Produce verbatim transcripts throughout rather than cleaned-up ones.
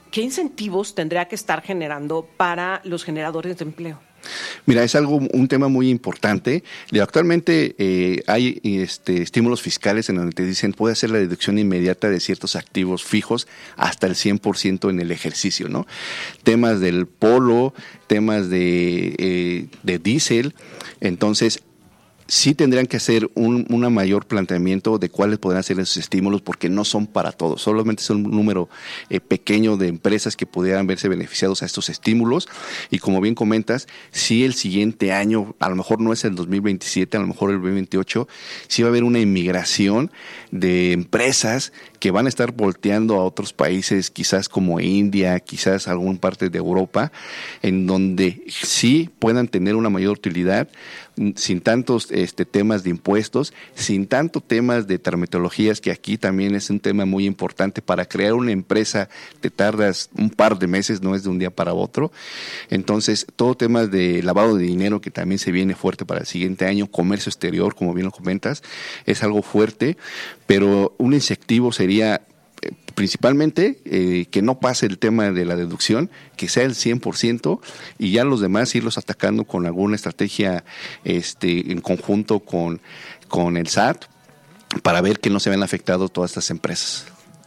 ¿qué incentivos tendría que estar generando para los generadores de empleo? Mira, es algo, un tema muy importante. Actualmente eh, hay este, estímulos fiscales en donde te dicen puede hacer la deducción inmediata de ciertos activos fijos hasta el cien por ciento en el ejercicio, ¿no? Temas del polo, temas de, eh, de diésel. Entonces, sí tendrían que hacer un una mayor planteamiento de cuáles podrán ser esos estímulos, porque no son para todos, solamente son un número eh, pequeño de empresas que pudieran verse beneficiados a estos estímulos. Y como bien comentas, si el siguiente año, a lo mejor no es el dos mil veintisiete, a lo mejor el dos mil veintiocho, sí va a haber una inmigración de empresas que van a estar volteando a otros países, quizás como India, quizás alguna parte de Europa, en donde sí puedan tener una mayor utilidad, sin tantos este, temas de impuestos, sin tanto temas de termetologías, que aquí también es un tema muy importante. Para crear una empresa te tardas un par de meses, no es de un día para otro. Entonces, todo tema de lavado de dinero, que también se viene fuerte para el siguiente año, comercio exterior, como bien lo comentas, es algo fuerte, pero un incentivo sería principalmente eh, que no pase el tema de la deducción, que sea el cien por ciento, y ya los demás irlos atacando con alguna estrategia este, en conjunto con, con el S A T, para ver que no se vean afectados todas estas empresas.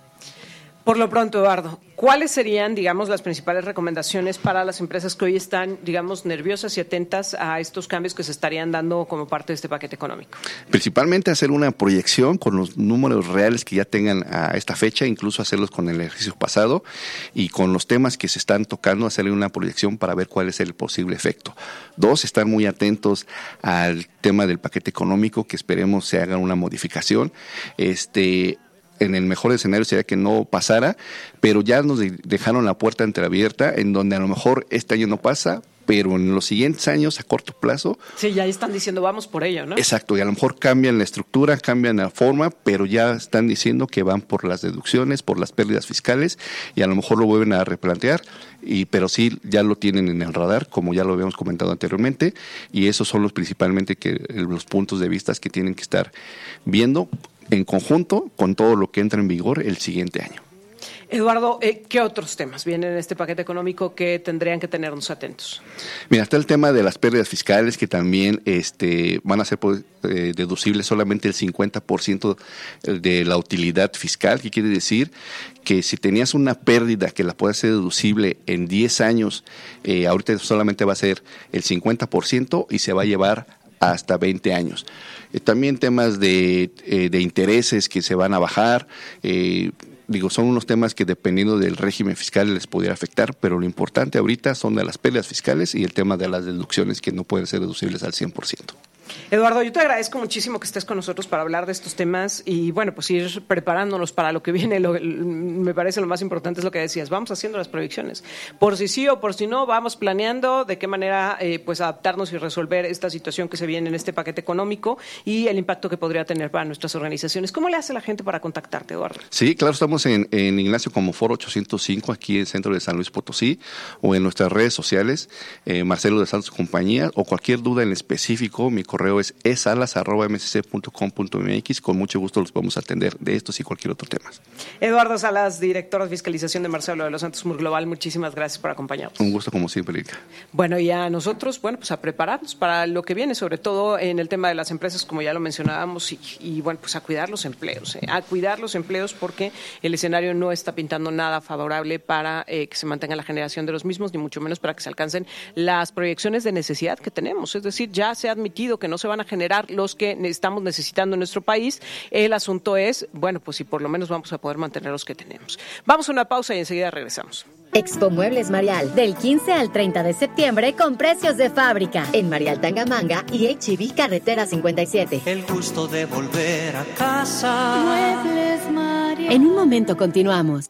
Por lo pronto, Eduardo, ¿cuáles serían, digamos, las principales recomendaciones para las empresas que hoy están, digamos, nerviosas y atentas a estos cambios que se estarían dando como parte de este paquete económico? Principalmente hacer una proyección con los números reales que ya tengan a esta fecha, incluso hacerlos con el ejercicio pasado, y con los temas que se están tocando, hacerle una proyección para ver cuál es el posible efecto. Dos, estar muy atentos al tema del paquete económico, que esperemos se haga una modificación. Este... En el mejor escenario sería que no pasara, pero ya nos dejaron la puerta entreabierta, en donde a lo mejor este año no pasa, pero en los siguientes años, a corto plazo... Sí, ya están diciendo vamos por ello, ¿no? Exacto, y a lo mejor cambian la estructura, cambian la forma, pero ya están diciendo que van por las deducciones, por las pérdidas fiscales, y a lo mejor lo vuelven a replantear, y pero sí ya lo tienen en el radar, como ya lo habíamos comentado anteriormente, y esos son los principalmente que los puntos de vista que tienen que estar viendo en conjunto con todo lo que entra en vigor el siguiente año. Eduardo, eh, ¿qué otros temas vienen en este paquete económico que tendrían que tenernos atentos? Mira, está el tema de las pérdidas fiscales, que también este, van a ser eh, deducibles solamente el cincuenta por ciento de la utilidad fiscal, que quiere decir que si tenías una pérdida que la puede ser deducible en diez años, eh, ahorita solamente va a ser el cincuenta por ciento y se va a llevar hasta veinte años. Eh, también temas de, eh, de intereses que se van a bajar, eh, digo, son unos temas que dependiendo del régimen fiscal les pudiera afectar, pero lo importante ahorita son de las pérdidas fiscales y el tema de las deducciones que no pueden ser deducibles al cien por ciento. Eduardo, yo te agradezco muchísimo que estés con nosotros para hablar de estos temas y, bueno, pues ir preparándonos para lo que viene. Lo, me parece lo más importante es lo que decías, vamos haciendo las proyecciones. Por si sí o por si no, vamos planeando de qué manera eh, pues adaptarnos y resolver esta situación que se viene en este paquete económico y el impacto que podría tener para nuestras organizaciones. ¿Cómo le hace la gente para contactarte, Eduardo? Sí, claro, estamos en, en Ignacio Comonfort ochocientos cinco, aquí en el centro de San Luis Potosí, o en nuestras redes sociales, eh, Marcelo de Santos Compañía, o cualquier duda en específico, mi correo es esalas arroba m c c punto com punto m x. Con mucho gusto los podemos atender de estos y cualquier otro tema. Eduardo Salas, director de fiscalización de Marcelo de los Santos Murglobal, muchísimas gracias por acompañarnos. Un gusto como siempre, Erika. Bueno, y a nosotros, bueno, pues a prepararnos para lo que viene, sobre todo en el tema de las empresas, como ya lo mencionábamos, y, y bueno, pues a cuidar los empleos, eh, a cuidar los empleos porque el escenario no está pintando nada favorable para eh, que se mantenga la generación de los mismos, ni mucho menos para que se alcancen las proyecciones de necesidad que tenemos. Es decir, ya se ha admitido que no se van a generar los que estamos necesitando en nuestro país. El asunto es, bueno, pues si por lo menos vamos a poder mantener los que tenemos. Vamos a una pausa y enseguida regresamos. Expo Muebles Marial, del quince al treinta de septiembre con precios de fábrica en Marial Tangamanga y H E B Carretera cincuenta y siete. El gusto de volver a casa. Muebles Marial. En un momento continuamos.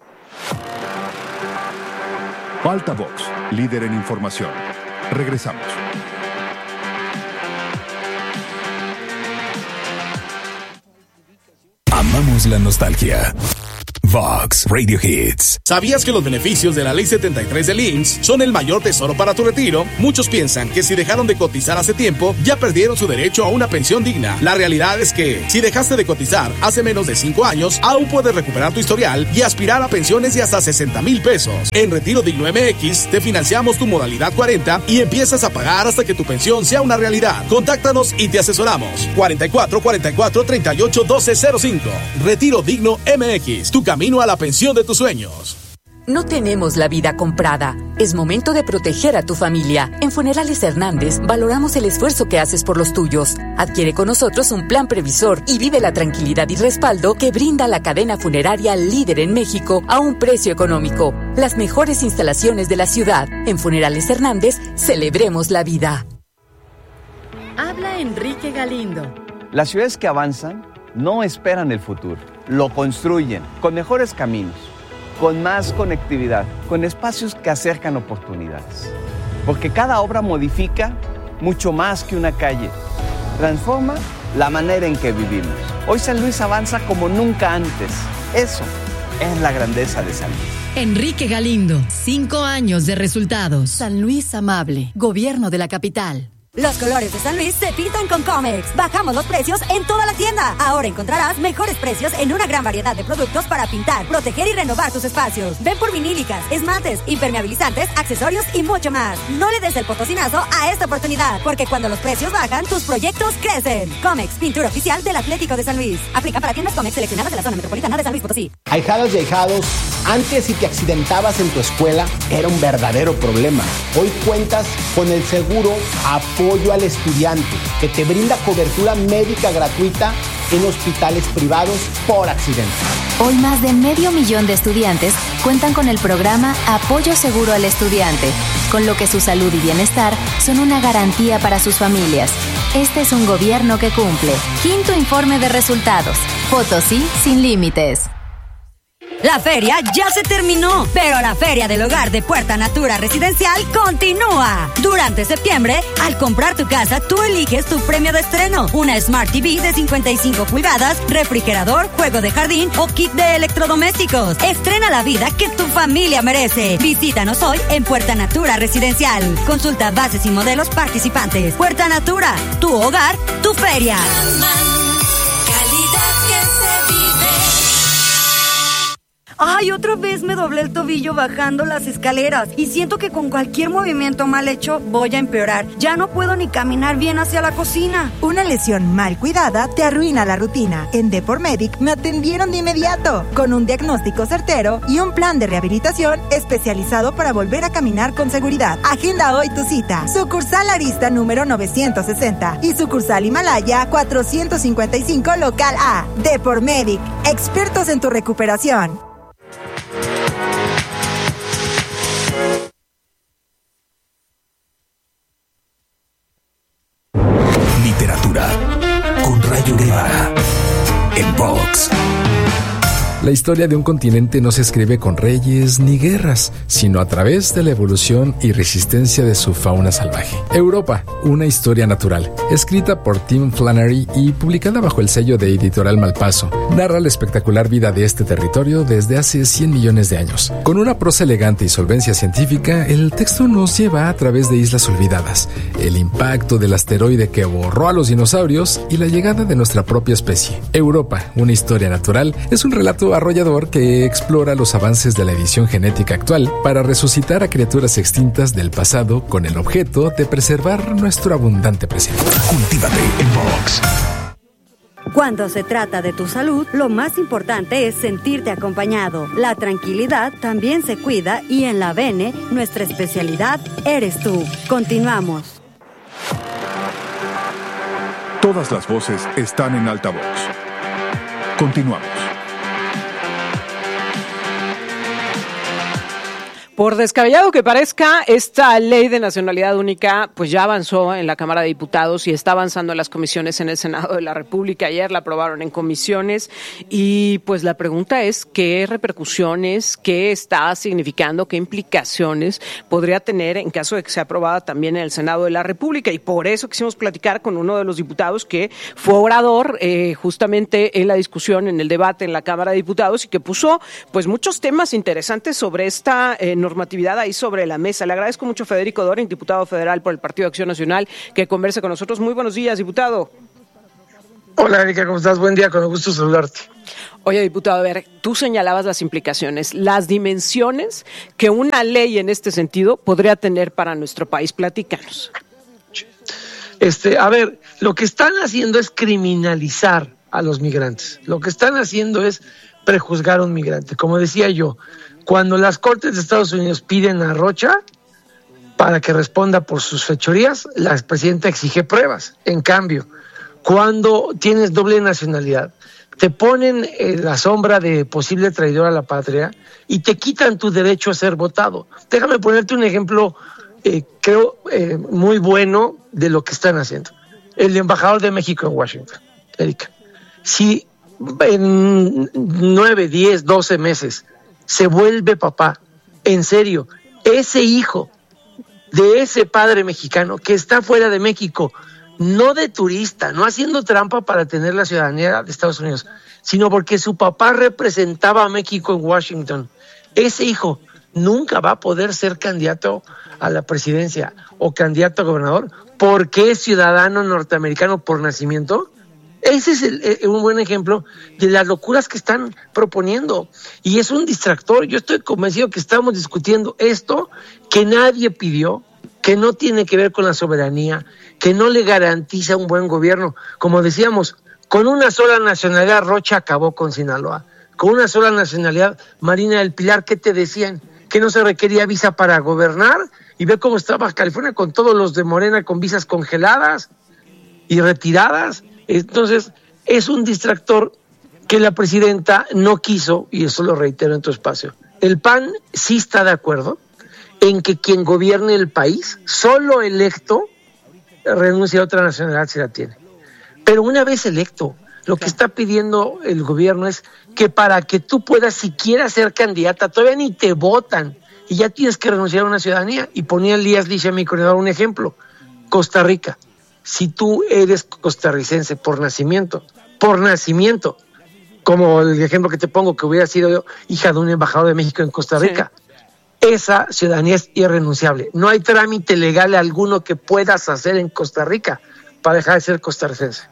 Altavox, líder en información. Regresamos. Amamos la nostalgia. Vox Radio Hits. ¿Sabías que los beneficios de la Ley setenta y tres del I M S S son el mayor tesoro para tu retiro? Muchos piensan que si dejaron de cotizar hace tiempo, ya perdieron su derecho a una pensión digna. La realidad es que, si dejaste de cotizar hace menos de cinco años, aún puedes recuperar tu historial y aspirar a pensiones de hasta sesenta mil pesos. En Retiro Digno M X, te financiamos tu modalidad cuarenta y empiezas a pagar hasta que tu pensión sea una realidad. Contáctanos y te asesoramos. cuarenta y cuatro, cuarenta y cuatro, treinta y ocho, doce cero cinco. Retiro Digno M X, tu camino a la pensión de tus sueños. No tenemos la vida comprada. Es momento de proteger a tu familia. En Funerales Hernández valoramos el esfuerzo que haces por los tuyos. Adquiere con nosotros un plan previsor y vive la tranquilidad y respaldo que brinda la cadena funeraria líder en México a un precio económico. Las mejores instalaciones de la ciudad. En Funerales Hernández, celebremos la vida. Habla Enrique Galindo. Las ciudades que avanzan no esperan el futuro, lo construyen con mejores caminos, con más conectividad, con espacios que acercan oportunidades. Porque cada obra modifica mucho más que una calle. Transforma la manera en que vivimos. Hoy San Luis avanza como nunca antes. Eso es la grandeza de San Luis. Enrique Galindo, cinco años de resultados. San Luis Amable, Gobierno de la Capital. Los colores de San Luis se pintan con Comex. Bajamos los precios en toda la tienda. Ahora encontrarás mejores precios en una gran variedad de productos para pintar, proteger y renovar tus espacios. Ven por vinílicas, esmaltes, impermeabilizantes, accesorios y mucho más. No le des el potosinazo a esta oportunidad, porque cuando los precios bajan, tus proyectos crecen. Comex, pintura oficial del Atlético de San Luis. Aplica para tiendas Comex seleccionadas de la zona metropolitana de San Luis Potosí. Ahijadas y ahijados, antes si te accidentabas en tu escuela era un verdadero problema. Hoy cuentas con el seguro Apoyo al Estudiante, que te brinda cobertura médica gratuita en hospitales privados por accidente. Hoy más de medio millón de estudiantes cuentan con el programa Apoyo Seguro al Estudiante, con lo que su salud y bienestar son una garantía para sus familias. Este es un gobierno que cumple. Quinto informe de resultados. Potosí sin límites. La feria ya se terminó, pero la Feria del Hogar de Puerta Natura Residencial continúa. Durante septiembre, al comprar tu casa, tú eliges tu premio de estreno. Una Smart T V de cincuenta y cinco pulgadas, refrigerador, juego de jardín o kit de electrodomésticos. Estrena la vida que tu familia merece. Visítanos hoy en Puerta Natura Residencial. Consulta bases y modelos participantes. Puerta Natura, tu hogar, tu feria. Ay, otra vez me doblé el tobillo bajando las escaleras y siento que con cualquier movimiento mal hecho voy a empeorar. Ya no puedo ni caminar bien hacia la cocina. Una lesión mal cuidada te arruina la rutina. En Depormedic me atendieron de inmediato, con un diagnóstico certero y un plan de rehabilitación especializado para volver a caminar con seguridad. Agenda hoy tu cita. Sucursal Arista número novecientos sesenta y sucursal Himalaya cuatrocientos cincuenta y cinco local A. Depormedic, expertos en tu recuperación. Literatura con Rayo Guevara en Vox. La historia de un continente no se escribe con reyes ni guerras, sino a través de la evolución y resistencia de su fauna salvaje. Europa, una historia natural, escrita por Tim Flannery y publicada bajo el sello de Editorial Malpaso, narra la espectacular vida de este territorio desde hace cien millones de años. Con una prosa elegante y solvencia científica, el texto nos lleva a través de islas olvidadas, el impacto del asteroide que borró a los dinosaurios y la llegada de nuestra propia especie. Europa, una historia natural, es un relato arrollador que explora los avances de la edición genética actual para resucitar a criaturas extintas del pasado con el objeto de preservar nuestro abundante presente. Cultívate en Vox. Cuando se trata de tu salud, lo más importante es sentirte acompañado. La tranquilidad también se cuida y en la Bene, nuestra especialidad eres tú. Continuamos. Todas las voces están en altavoz. Continuamos. Por descabellado que parezca, esta ley de nacionalidad única pues ya avanzó en la Cámara de Diputados y está avanzando en las comisiones en el Senado de la República. Ayer la aprobaron en comisiones y pues la pregunta es qué repercusiones, qué está significando, qué implicaciones podría tener en caso de que sea aprobada también en el Senado de la República. Y por eso quisimos platicar con uno de los diputados que fue orador eh, justamente en la discusión, en el debate en la Cámara de Diputados y que puso pues muchos temas interesantes sobre esta eh, normatividad ahí sobre la mesa. Le agradezco mucho a Federico Doring, diputado federal por el Partido de Acción Nacional, que converse con nosotros. Muy buenos días, diputado. Hola, Erika, ¿cómo estás? Buen día, con gusto saludarte. Oye, diputado, a ver, tú señalabas las implicaciones, las dimensiones que una ley en este sentido podría tener para nuestro país. Platícanos. Este, a ver, lo que están haciendo es criminalizar a los migrantes. Lo que están haciendo es prejuzgar a un migrante. Como decía yo, cuando las Cortes de Estados Unidos piden a Rocha para que responda por sus fechorías, la presidenta exige pruebas. En cambio, cuando tienes doble nacionalidad, te ponen en la sombra de posible traidor a la patria y te quitan tu derecho a ser votado. Déjame ponerte un ejemplo, eh, creo, eh, muy bueno de lo que están haciendo. El embajador de México en Washington, Erika. Si en nueve, diez, doce meses se vuelve papá, en serio, ese hijo de ese padre mexicano que está fuera de México, no de turista, no haciendo trampa para tener la ciudadanía de Estados Unidos, sino porque su papá representaba a México en Washington, ese hijo nunca va a poder ser candidato a la presidencia o candidato a gobernador porque es ciudadano norteamericano por nacimiento. Ese es el, el, un buen ejemplo de las locuras que están proponiendo y es un distractor. Yo estoy convencido que estamos discutiendo esto que nadie pidió, que no tiene que ver con la soberanía, que no le garantiza un buen gobierno. Como decíamos, con una sola nacionalidad Rocha acabó con Sinaloa, con una sola nacionalidad Marina del Pilar, ¿qué te decían? Que no se requería visa para gobernar y ve cómo estaba California con todos los de Morena con visas congeladas y retiradas. Entonces, es un distractor que la presidenta no quiso, y eso lo reitero en tu espacio. El P A N sí está de acuerdo en que quien gobierne el país, solo electo, renuncia a otra nacionalidad si la tiene. Pero una vez electo, lo que está pidiendo el gobierno es que para que tú puedas siquiera ser candidata, todavía ni te votan, y ya tienes que renunciar a una ciudadanía. Y ponía Elías Licia, mi coordinador, un ejemplo. Costa Rica. Si tú eres costarricense por nacimiento, por nacimiento, como el ejemplo que te pongo, que hubiera sido yo, hija de un embajador de México en Costa Rica, sí, esa ciudadanía es irrenunciable. No hay trámite legal alguno que puedas hacer en Costa Rica para dejar de ser costarricense.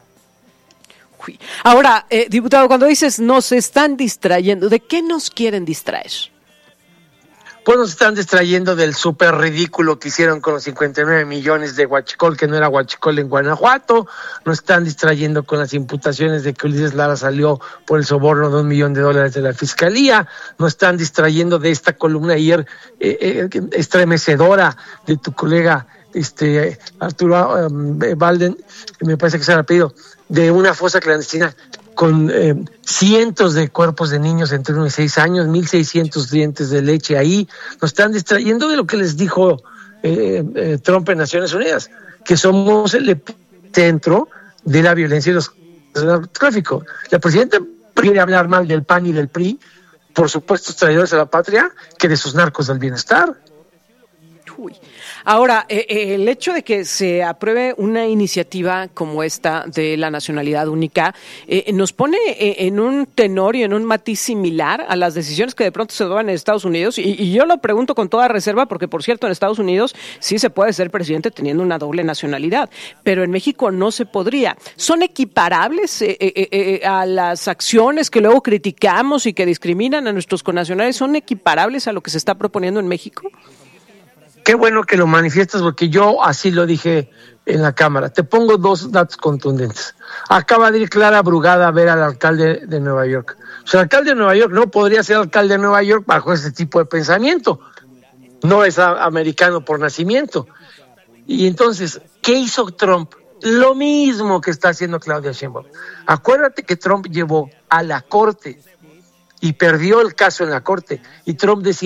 Ahora, eh, diputado, cuando dices nos están distrayendo, ¿de qué nos quieren distraer? Pues nos están distrayendo del súper ridículo que hicieron con los cincuenta y nueve millones de huachicol, que no era huachicol en Guanajuato. Nos están distrayendo con las imputaciones de que Ulises Lara salió por el soborno de un millón de dólares de la Fiscalía. Nos están distrayendo de esta columna ayer eh, eh, estremecedora de tu colega este Arturo um, Valden, que me parece que se ha pedido, de una fosa clandestina con eh, cientos de cuerpos de niños entre uno y seis años, mil seiscientos dientes de leche ahí. Nos están distrayendo de lo que les dijo eh, eh, Trump en Naciones Unidas, que somos el centro de la violencia y los del narcotráfico. La presidenta quiere hablar mal del P A N y del P R I, por supuesto traidores a la patria, que de sus narcos del bienestar. Uy. Ahora, eh, eh, el hecho de que se apruebe una iniciativa como esta de la nacionalidad única eh, nos pone eh, en un tenor y en un matiz similar a las decisiones que de pronto se toman en Estados Unidos, y, y yo lo pregunto con toda reserva porque, por cierto, en Estados Unidos sí se puede ser presidente teniendo una doble nacionalidad, pero en México no se podría. ¿Son equiparables eh, eh, eh, a las acciones que luego criticamos y que discriminan a nuestros connacionales? ¿Son equiparables a lo que se está proponiendo en México? Qué bueno que lo manifiestas, porque yo así lo dije en la Cámara. Te pongo dos datos contundentes. Acaba de ir Clara Brugada a ver al alcalde de Nueva York. O sea, el alcalde de Nueva York no podría ser alcalde de Nueva York bajo ese tipo de pensamiento. No es americano por nacimiento. Y entonces, ¿qué hizo Trump? Lo mismo que está haciendo Claudia Sheinbaum. Acuérdate que Trump llevó a la corte y perdió el caso en la corte. Y Trump decía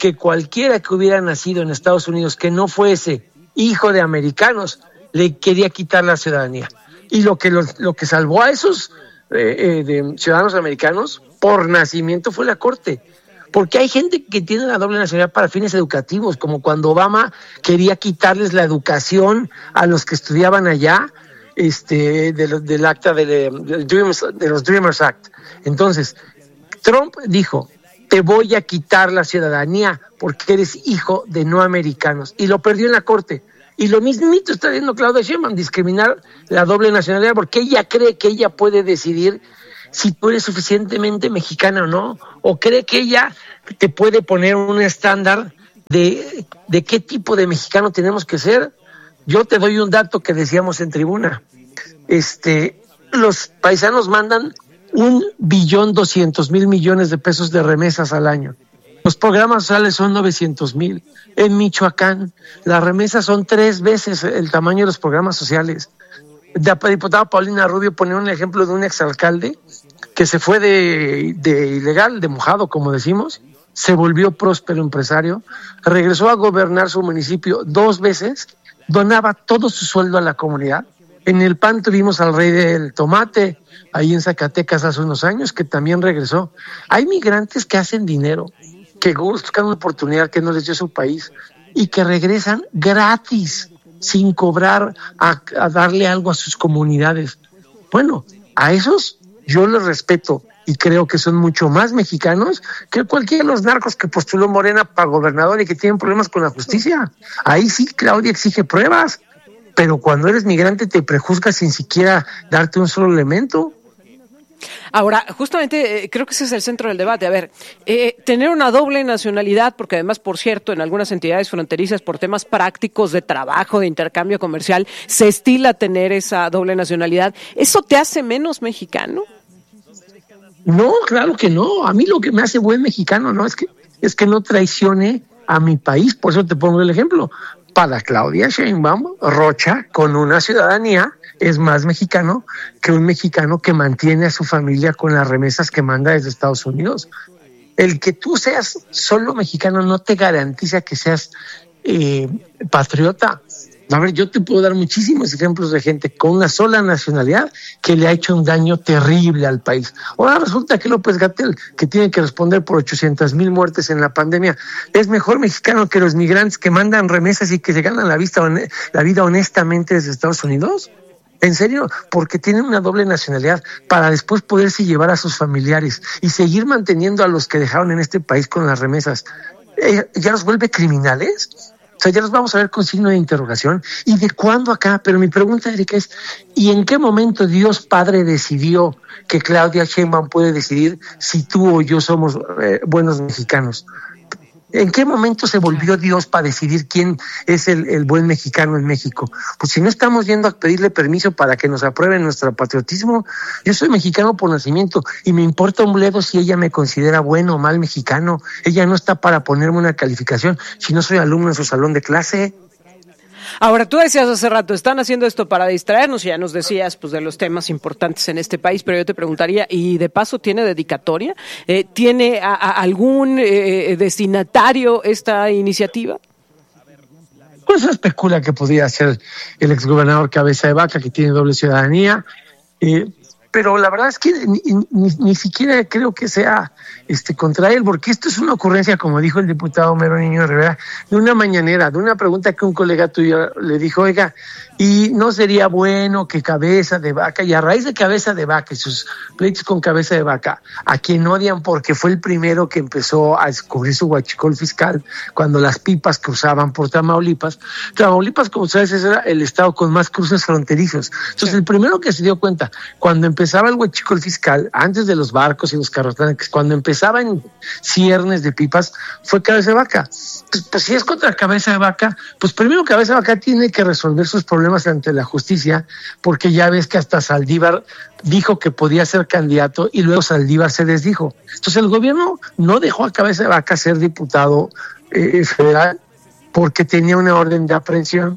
que cualquiera que hubiera nacido en Estados Unidos que no fuese hijo de americanos le quería quitar la ciudadanía. Y lo que, lo, lo que salvó a esos eh, eh, de ciudadanos americanos por nacimiento fue la Corte. Porque hay gente que tiene la doble nacionalidad para fines educativos, como cuando Obama quería quitarles la educación a los que estudiaban allá, este, de, del acta de, de, de, Dreamers, de los Dreamers Act. Entonces, Trump dijo, te voy a quitar la ciudadanía porque eres hijo de no americanos. Y lo perdió en la Corte. Y lo mismito está haciendo Claudia Sheinbaum, discriminar la doble nacionalidad, porque ella cree que ella puede decidir si tú eres suficientemente mexicana o no, o cree que ella te puede poner un estándar de, de qué tipo de mexicano tenemos que ser. Yo te doy un dato que decíamos en tribuna. Este, los paisanos mandan un billón doscientos mil millones de pesos de remesas al año. Los programas sociales son novecientos mil. En Michoacán, las remesas son tres veces el tamaño de los programas sociales. La diputada Paulina Rubio ponía un ejemplo de un exalcalde que se fue de, de ilegal, de mojado, como decimos, se volvió próspero empresario, regresó a gobernar su municipio dos veces, donaba todo su sueldo a la comunidad. En el P A N tuvimos al rey del tomate, ahí en Zacatecas hace unos años, que también regresó. Hay migrantes que hacen dinero, que buscan una oportunidad que no les dio su país y que regresan gratis, sin cobrar, a, a darle algo a sus comunidades. Bueno, a esos yo les respeto y creo que son mucho más mexicanos que cualquiera de los narcos que postuló Morena para gobernador y que tienen problemas con la justicia. Ahí sí Claudia exige pruebas, pero cuando eres migrante te prejuzgas sin siquiera darte un solo elemento. Ahora, justamente eh, creo que ese es el centro del debate. A ver, eh, tener una doble nacionalidad, porque además, por cierto, en algunas entidades fronterizas, por temas prácticos de trabajo, de intercambio comercial, se estila tener esa doble nacionalidad. ¿Eso te hace menos mexicano? No, claro que no. A mí lo que me hace buen mexicano no es que es que no traicione a mi país. Por eso te pongo el ejemplo. Para Claudia Sheinbaum, Rocha, con una ciudadanía, es más mexicano que un mexicano que mantiene a su familia con las remesas que manda desde Estados Unidos. El que tú seas solo mexicano no te garantiza que seas eh, patriota. A ver, yo te puedo dar muchísimos ejemplos de gente con una sola nacionalidad que le ha hecho un daño terrible al país. Ahora resulta que López-Gatell, que tiene que responder por ochocientas mil muertes en la pandemia, es mejor mexicano que los migrantes que mandan remesas y que se ganan la, vista, la vida honestamente desde Estados Unidos. ¿En serio? Porque tienen una doble nacionalidad para después poderse llevar a sus familiares y seguir manteniendo a los que dejaron en este país con las remesas. Eh, ¿Ya los vuelve criminales? O sea, ya los vamos a ver con signo de interrogación. ¿Y de cuándo acá? Pero mi pregunta, Erika, es ¿y en qué momento Dios Padre decidió que Claudia Sheinbaum puede decidir si tú o yo somos eh, buenos mexicanos? ¿En qué momento se volvió Dios para decidir quién es el, el buen mexicano en México? Pues si no estamos yendo a pedirle permiso para que nos aprueben nuestro patriotismo. Yo soy mexicano por nacimiento y me importa un bledo si ella me considera bueno o mal mexicano. Ella no está para ponerme una calificación si no soy alumno en su salón de clase. Ahora, tú decías hace rato, están haciendo esto para distraernos, y ya nos decías pues de los temas importantes en este país, pero yo te preguntaría, ¿y de paso tiene dedicatoria? Eh, ¿Tiene a, a algún eh, destinatario esta iniciativa? Pues se especula que podría ser el exgobernador Cabeza de Vaca, que tiene doble ciudadanía, eh, pero la verdad es que ni, ni, ni siquiera creo que sea este contra él, porque esto es una ocurrencia, como dijo el diputado Homero Niño Rivera, de una mañanera, de una pregunta que un colega tuyo le dijo, oiga, y no sería bueno que Cabeza de Vaca, y a raíz de Cabeza de Vaca y sus pleitos con Cabeza de Vaca, a quien odian porque fue el primero que empezó a descubrir su huachicol fiscal cuando las pipas cruzaban por Tamaulipas. Tamaulipas, como sabes, era el estado con más cruces fronterizos. Entonces, sí. El primero que se dio cuenta, cuando empezaba el huachicol fiscal, antes de los barcos y los carrotanques, cuando empezaba en ciernes de pipas, fue Cabeza de Vaca. Pues, pues si es contra Cabeza de Vaca, pues primero Cabeza de Vaca tiene que resolver sus problemas ante la justicia, porque ya ves que hasta Saldívar dijo que podía ser candidato y luego Saldívar se desdijo. Entonces el gobierno no dejó a Cabeza de Vaca ser diputado eh, federal porque tenía una orden de aprehensión,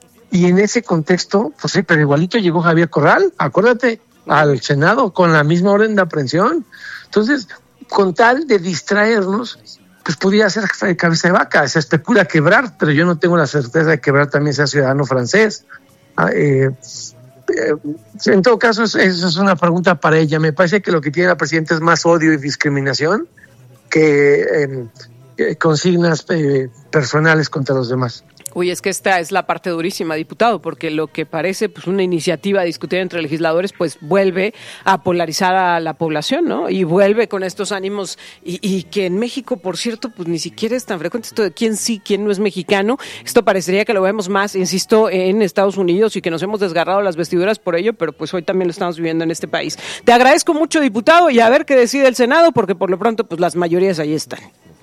y en ese contexto, pues sí, pero igualito llegó Javier Corral, acuérdate, al Senado con la misma orden de aprehensión. Entonces, con tal de distraernos, pues podría ser cabeza de vaca. Se especula quebrar, pero yo no tengo la certeza de que quebrar también sea ciudadano francés. Eh, eh, en todo caso, eso es una pregunta para ella. Me parece que lo que tiene la presidenta es más odio y discriminación que eh, eh, consignas eh, personales contra los demás. Uy, es que esta es la parte durísima, diputado, porque lo que parece pues una iniciativa a discutir entre legisladores, pues vuelve a polarizar a la población, ¿no? Y vuelve con estos ánimos, y, y que en México, por cierto, pues ni siquiera es tan frecuente esto de quién sí, quién no es mexicano. Esto parecería que lo vemos más, insisto, en Estados Unidos y que nos hemos desgarrado las vestiduras por ello, pero pues hoy también lo estamos viviendo en este país. Te agradezco mucho, diputado, y a ver qué decide el Senado, porque por lo pronto pues las mayorías ahí están.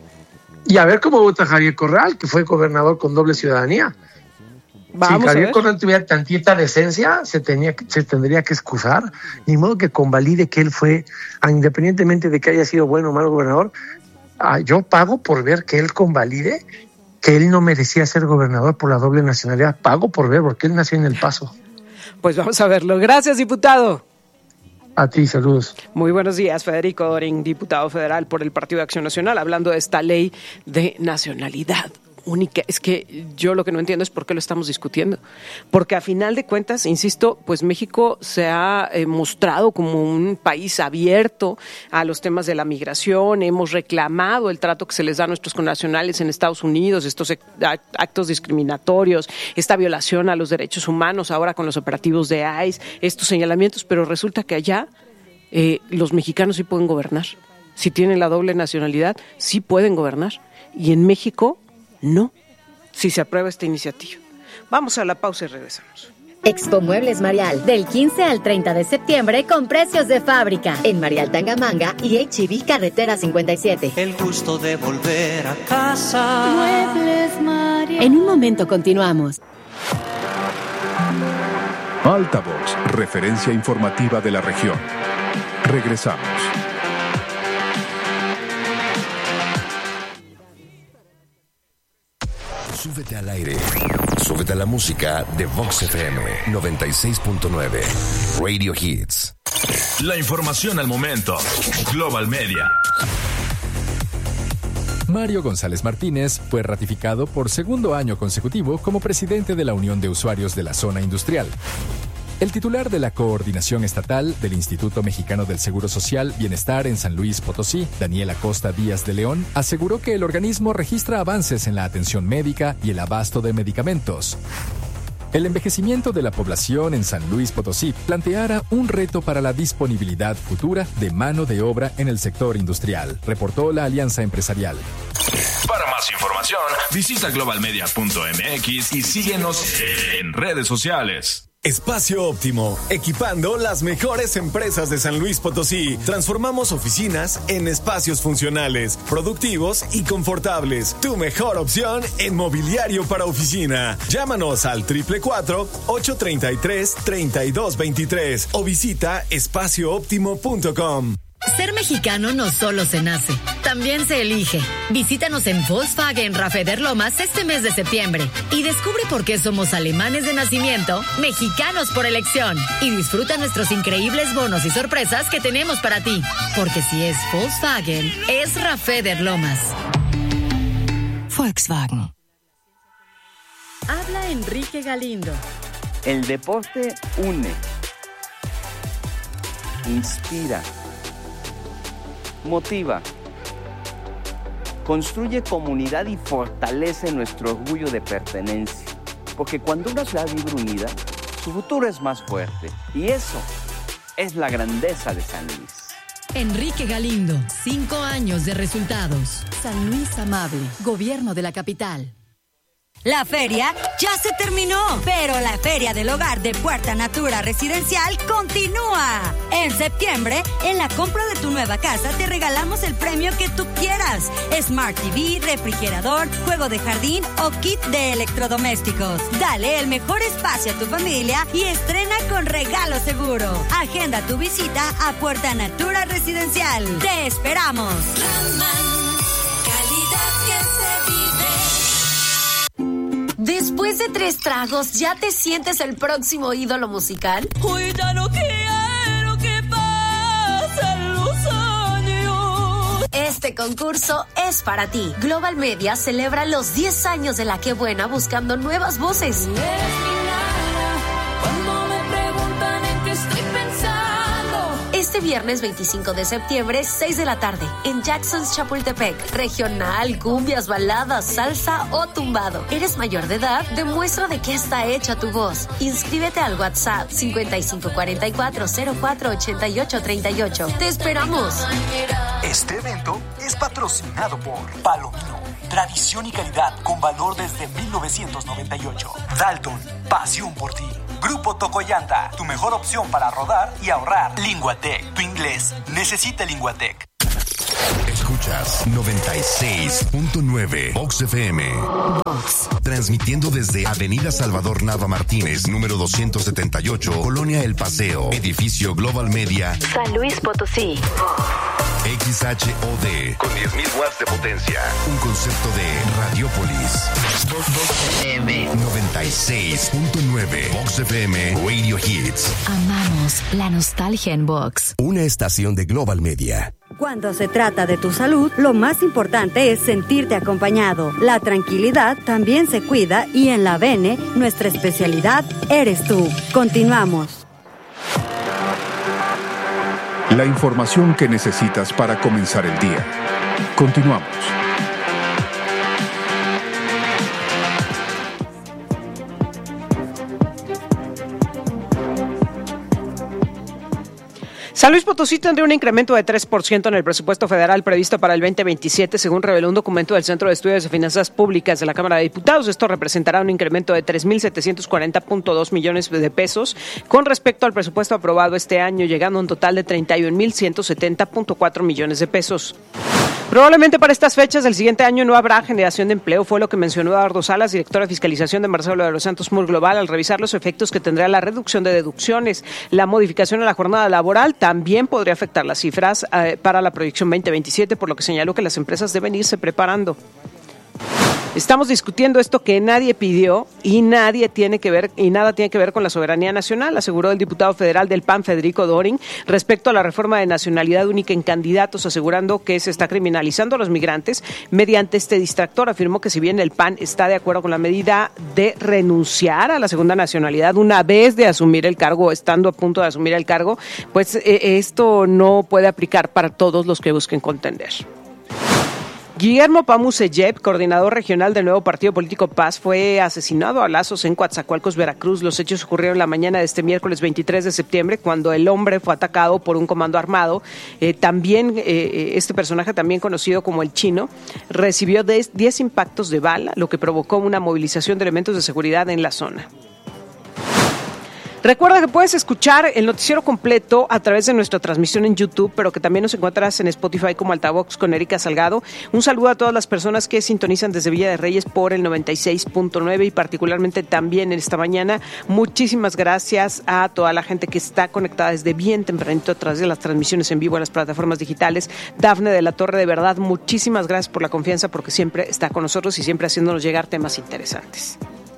Y a ver cómo vota Javier Corral, que fue gobernador con doble ciudadanía. Vamos si Javier a Corral tuviera tantita decencia, se, tenía, se tendría que excusar, ni modo que convalide que él fue, independientemente de que haya sido bueno o mal gobernador, ah, yo pago por ver que él convalide que él no merecía ser gobernador por la doble nacionalidad. Pago por ver, porque él nació en El Paso. Pues vamos a verlo. Gracias, diputado. A ti, saludos. Muy buenos días, Federico Dorin, diputado federal por el Partido de Acción Nacional, hablando de esta ley de nacionalidad única. Es que yo lo que no entiendo es por qué lo estamos discutiendo. Porque a final de cuentas, insisto, pues México se ha eh, mostrado como un país abierto a los temas de la migración. Hemos reclamado el trato que se les da a nuestros connacionales en Estados Unidos, estos actos discriminatorios, esta violación a los derechos humanos ahora con los operativos de I C E, estos señalamientos, pero resulta que allá eh, los mexicanos sí pueden gobernar. Si tienen la doble nacionalidad, sí pueden gobernar. Y en México, no, si se aprueba esta iniciativa. Vamos a la pausa y regresamos. Expo Muebles Marial, del quince al treinta de septiembre con precios de fábrica en Marial Tangamanga y H E B Carretera cincuenta y siete. El gusto de volver a casa. Muebles Marial. En un momento continuamos. Altavoz, referencia informativa de la región. Regresamos. Súbete al aire. Súbete a la música de Vox F M noventa y seis punto nueve. Radio Hits. La información al momento. Global Media. Mario González Martínez fue ratificado por segundo año consecutivo como presidente de la Unión de Usuarios de la Zona Industrial. El titular de la Coordinación Estatal del Instituto Mexicano del Seguro Social Bienestar en San Luis Potosí, Daniel Acosta Díaz de León, aseguró que el organismo registra avances en la atención médica y el abasto de medicamentos. El envejecimiento de la población en San Luis Potosí planteara un reto para la disponibilidad futura de mano de obra en el sector industrial, reportó la Alianza Empresarial. Para más información, visita global media punto m x y síguenos en redes sociales. Espacio Óptimo, equipando las mejores empresas de San Luis Potosí. Transformamos oficinas en espacios funcionales, productivos y confortables. Tu mejor opción en mobiliario para oficina. Llámanos al cuatro cuatro cuatro, ocho tres tres, tres dos dos tres o visita espacio óptimo punto com. Ser mexicano no solo se nace, también se elige. Visítanos en Volkswagen Rafeder Lomas este mes de septiembre y descubre por qué somos alemanes de nacimiento, mexicanos por elección. Y disfruta nuestros increíbles bonos y sorpresas que tenemos para ti. Porque si es Volkswagen, es Rafeder Lomas. Volkswagen. Habla Enrique Galindo. El deporte une, inspira, motiva, construye comunidad y fortalece nuestro orgullo de pertenencia. Porque cuando una ciudad vive unida, su futuro es más fuerte. Y eso es la grandeza de San Luis. Enrique Galindo, cinco años de resultados. San Luis Amable, Gobierno de la Capital. La feria ya se terminó, pero la Feria del Hogar de Puerta Natura Residencial continúa. En septiembre, en la compra de tu nueva casa te regalamos el premio que tú quieras. Smart T V, refrigerador, juego de jardín o kit de electrodomésticos. Dale el mejor espacio a tu familia y estrena con regalo seguro. Agenda tu visita a Puerta Natura Residencial. ¡Te esperamos! Calidad que se vive. Después de tres tragos, ¿ya te sientes el próximo ídolo musical? Hoy ya no quiero que pasen los años. Este concurso es para ti. Global Media celebra los diez años de La Qué Buena buscando nuevas voces. Este viernes veinticinco de septiembre, seis de la tarde, en Jackson's Chapultepec. Regional, cumbias, baladas, salsa o tumbado. ¿Eres mayor de edad? Demuestra de qué está hecha tu voz. Inscríbete al WhatsApp cincuenta y cinco cuarenta y cuatro cero cuatro ochenta y ocho treinta y ocho. ¡Te esperamos! Este evento es patrocinado por Palomino. Tradición y calidad con valor desde mil novecientos noventa y ocho. Dalton, pasión por ti. Grupo Tocoyanta, tu mejor opción para rodar y ahorrar. Linguatec, tu inglés necesita Linguatec. Escuchas noventa y seis punto nueve Vox F M. Vox. Transmitiendo desde Avenida Salvador Nava Martínez, número doscientos setenta y ocho, Colonia El Paseo, edificio Global Media, San Luis Potosí. X H O D, con diez mil watts de potencia. Un concepto de Radiopolis. Vox F M noventa y seis punto nueve. Vox F M Radio Hits. Amamos la nostalgia en Vox. Una estación de Global Media. Cuando se trata de tu salud, lo más importante es sentirte acompañado. La tranquilidad también se cuida y en la Bene, nuestra especialidad eres tú. Continuamos. La información que necesitas para comenzar el día. Continuamos. San Luis Potosí tendría un incremento de tres por ciento en el presupuesto federal previsto para el veinte veintisiete, según reveló un documento del Centro de Estudios de Finanzas Públicas de la Cámara de Diputados. Esto representará un incremento de tres mil setecientos cuarenta punto dos millones de pesos con respecto al presupuesto aprobado este año, llegando a un total de treinta y un mil ciento setenta punto cuatro millones de pesos. Probablemente para estas fechas del siguiente año no habrá generación de empleo, fue lo que mencionó Eduardo Salas, director de fiscalización de Marcelo de los Santos Moore Global, al revisar los efectos que tendrá la reducción de deducciones. La modificación en la jornada laboral también podría afectar las cifras eh, para la proyección veinte veintisiete, por lo que señaló que las empresas deben irse preparando. Estamos discutiendo esto que nadie pidió y nadie tiene que ver y nada tiene que ver con la soberanía nacional, aseguró el diputado federal del P A N, Federico Dorin, respecto a la reforma de nacionalidad única en candidatos, asegurando que se está criminalizando a los migrantes mediante este distractor. Afirmó que si bien el P A N está de acuerdo con la medida de renunciar a la segunda nacionalidad una vez de asumir el cargo, estando a punto de asumir el cargo, pues eh, esto no puede aplicar para todos los que busquen contender. Guillermo Pamuseyep, coordinador regional del nuevo partido político Paz, fue asesinado a balazos en Coatzacoalcos, Veracruz. Los hechos ocurrieron la mañana de este miércoles veintitrés de septiembre, cuando el hombre fue atacado por un comando armado. Eh, también, eh, este personaje, también conocido como el Chino, recibió diez impactos de bala, lo que provocó una movilización de elementos de seguridad en la zona. Recuerda que puedes escuchar el noticiero completo a través de nuestra transmisión en YouTube, pero que también nos encuentras en Spotify como Altavox con Erika Salgado. Un saludo a todas las personas que sintonizan desde Villa de Reyes por el noventa y seis punto nueve y particularmente también en esta mañana. Muchísimas gracias a toda la gente que está conectada desde bien tempranito a través de las transmisiones en vivo en las plataformas digitales. Dafne de la Torre, de verdad, muchísimas gracias por la confianza, porque siempre está con nosotros y siempre haciéndonos llegar temas interesantes.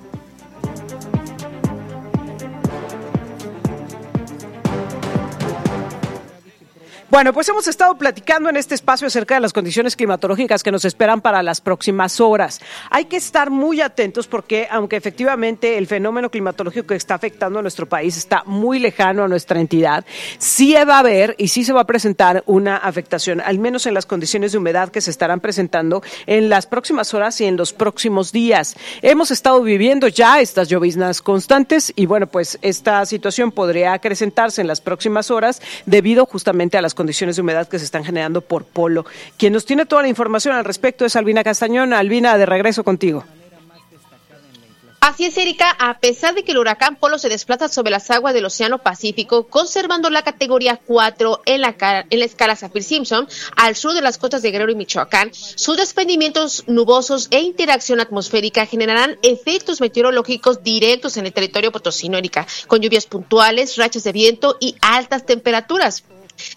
Bueno, pues hemos estado platicando en este espacio acerca de las condiciones climatológicas que nos esperan para las próximas horas. Hay que estar muy atentos porque, aunque efectivamente el fenómeno climatológico que está afectando a nuestro país está muy lejano a nuestra entidad, sí va a haber y sí se va a presentar una afectación, al menos en las condiciones de humedad que se estarán presentando en las próximas horas y en los próximos días. Hemos estado viviendo ya estas lloviznas constantes y, bueno, pues esta situación podría acrecentarse en las próximas horas debido justamente a las condiciones de humedad que se están generando por polo. Quien nos tiene toda la información al respecto es Albina Castañón. Albina, de regreso contigo. Así es, Erika, a pesar de que el huracán Polo se desplaza sobre las aguas del Océano Pacífico, conservando la categoría cuatro en la, en la escala Saffir-Simpson, al sur de las costas de Guerrero y Michoacán, sus desprendimientos nubosos e interacción atmosférica generarán efectos meteorológicos directos en el territorio potosino, Erika, con lluvias puntuales, rachas de viento y altas temperaturas.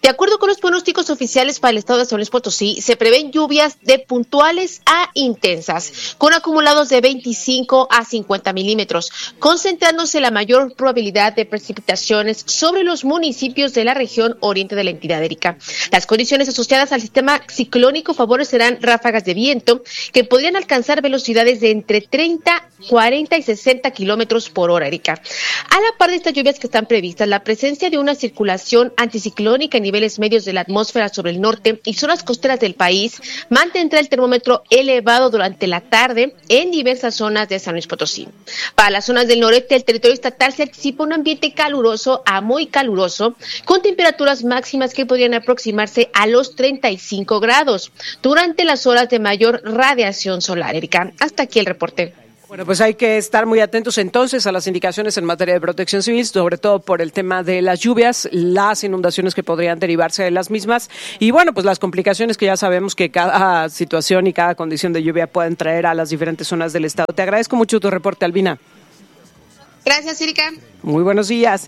De acuerdo con los pronósticos oficiales para el estado de San Luis Potosí, se prevén lluvias de puntuales a intensas, con acumulados de veinticinco a cincuenta milímetros, concentrándose la mayor probabilidad de precipitaciones sobre los municipios de la región oriente de la entidad, Erika. Las condiciones asociadas al sistema ciclónico favorecerán ráfagas de viento que podrían alcanzar velocidades de entre treinta, cuarenta y sesenta kilómetros por hora, Erika. A la par de estas lluvias que están previstas, la presencia de una circulación anticiclónica en niveles medios de la atmósfera sobre el norte y zonas costeras del país mantendrá el termómetro elevado durante la tarde en diversas zonas de San Luis Potosí. Para las zonas del noreste del territorio estatal se anticipa un ambiente caluroso a muy caluroso, con temperaturas máximas que podrían aproximarse a los treinta y cinco grados durante las horas de mayor radiación solar. Erika, hasta aquí el reporte. Bueno, pues hay que estar muy atentos entonces a las indicaciones en materia de protección civil, sobre todo por el tema de las lluvias, las inundaciones que podrían derivarse de las mismas y bueno, pues las complicaciones que ya sabemos que cada situación y cada condición de lluvia pueden traer a las diferentes zonas del estado. Te agradezco mucho tu reporte, Albina. Gracias, Erika. Muy buenos días.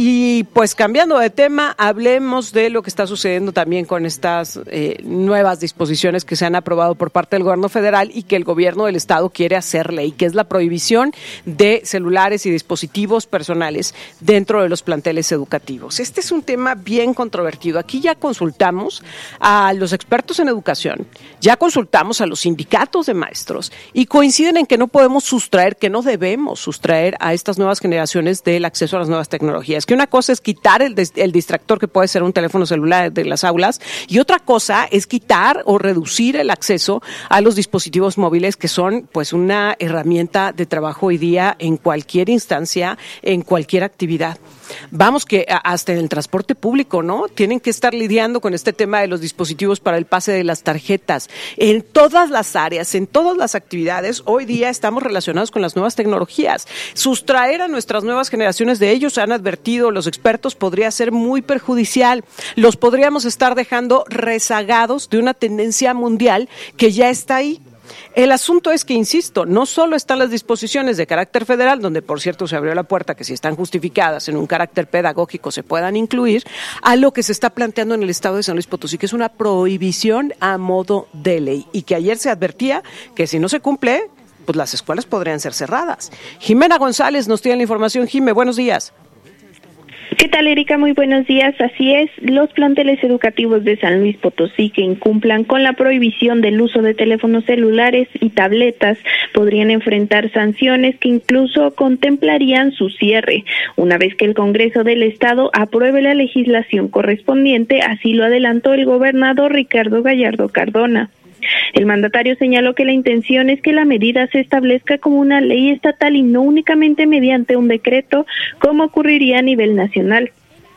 Y pues cambiando de tema, hablemos de lo que está sucediendo también con estas eh, nuevas disposiciones que se han aprobado por parte del gobierno federal y que el gobierno del estado quiere hacer ley, que es la prohibición de celulares y dispositivos personales dentro de los planteles educativos. Este es un tema bien controvertido. Aquí ya consultamos a los expertos en educación, ya consultamos a los sindicatos de maestros y coinciden en que no podemos sustraer, que no debemos sustraer a estas nuevas generaciones del acceso a las nuevas tecnologías, que una cosa es quitar el, el distractor que puede ser un teléfono celular de las aulas y otra cosa es quitar o reducir el acceso a los dispositivos móviles que son pues una herramienta de trabajo hoy día en cualquier instancia, en cualquier actividad. Vamos que hasta en el transporte público, ¿no? Tienen que estar lidiando con este tema de los dispositivos para el pase de las tarjetas. En todas las áreas, en todas las actividades, hoy día estamos relacionados con las nuevas tecnologías. Sustraer a nuestras nuevas generaciones de ellos, han advertido los expertos, podría ser muy perjudicial. Los podríamos estar dejando rezagados de una tendencia mundial que ya está ahí. El asunto es que, insisto, no solo están las disposiciones de carácter federal, donde por cierto se abrió la puerta que si están justificadas en un carácter pedagógico se puedan incluir, a lo que se está planteando en el estado de San Luis Potosí, que es una prohibición a modo de ley y que ayer se advertía que si no se cumple, pues las escuelas podrían ser cerradas. Jimena González nos tiene la información. Jime, buenos días. ¿Qué tal, Erika? Muy buenos días. Así es, los planteles educativos de San Luis Potosí que incumplan con la prohibición del uso de teléfonos celulares y tabletas podrían enfrentar sanciones que incluso contemplarían su cierre, una vez que el Congreso del Estado apruebe la legislación correspondiente, así lo adelantó el gobernador Ricardo Gallardo Cardona. El mandatario señaló que la intención es que la medida se establezca como una ley estatal y no únicamente mediante un decreto, como ocurriría a nivel nacional,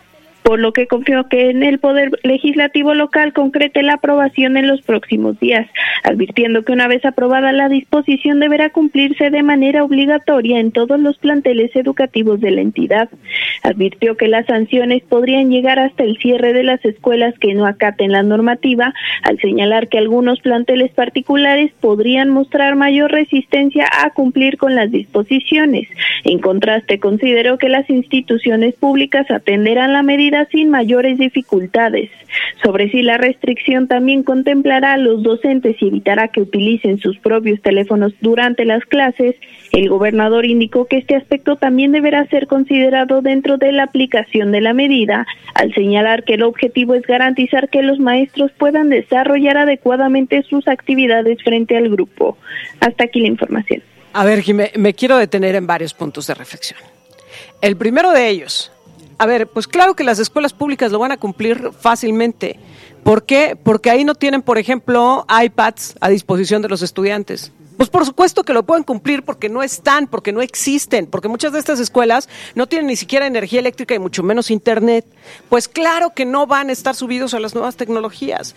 por lo que confió que en el Poder Legislativo local concrete la aprobación en los próximos días, advirtiendo que una vez aprobada la disposición deberá cumplirse de manera obligatoria en todos los planteles educativos de la entidad. Advirtió que las sanciones podrían llegar hasta el cierre de las escuelas que no acaten la normativa, al señalar que algunos planteles particulares podrían mostrar mayor resistencia a cumplir con las disposiciones. En contraste, consideró que las instituciones públicas atenderán la medida sin mayores dificultades. Sobre si la restricción también contemplará a los docentes y evitará que utilicen sus propios teléfonos durante las clases, el gobernador indicó que este aspecto también deberá ser considerado dentro de la aplicación de la medida, al señalar que el objetivo es garantizar que los maestros puedan desarrollar adecuadamente sus actividades frente al grupo. Hasta aquí la información. A ver, Jimé, me quiero detener en varios puntos de reflexión. El primero de ellos, a ver, pues claro que las escuelas públicas lo van a cumplir fácilmente. ¿Por qué? Porque ahí no tienen, por ejemplo, iPads a disposición de los estudiantes. Pues por supuesto que lo pueden cumplir porque no están, porque no existen, porque muchas de estas escuelas no tienen ni siquiera energía eléctrica y mucho menos internet. Pues claro que no van a estar subidos a las nuevas tecnologías.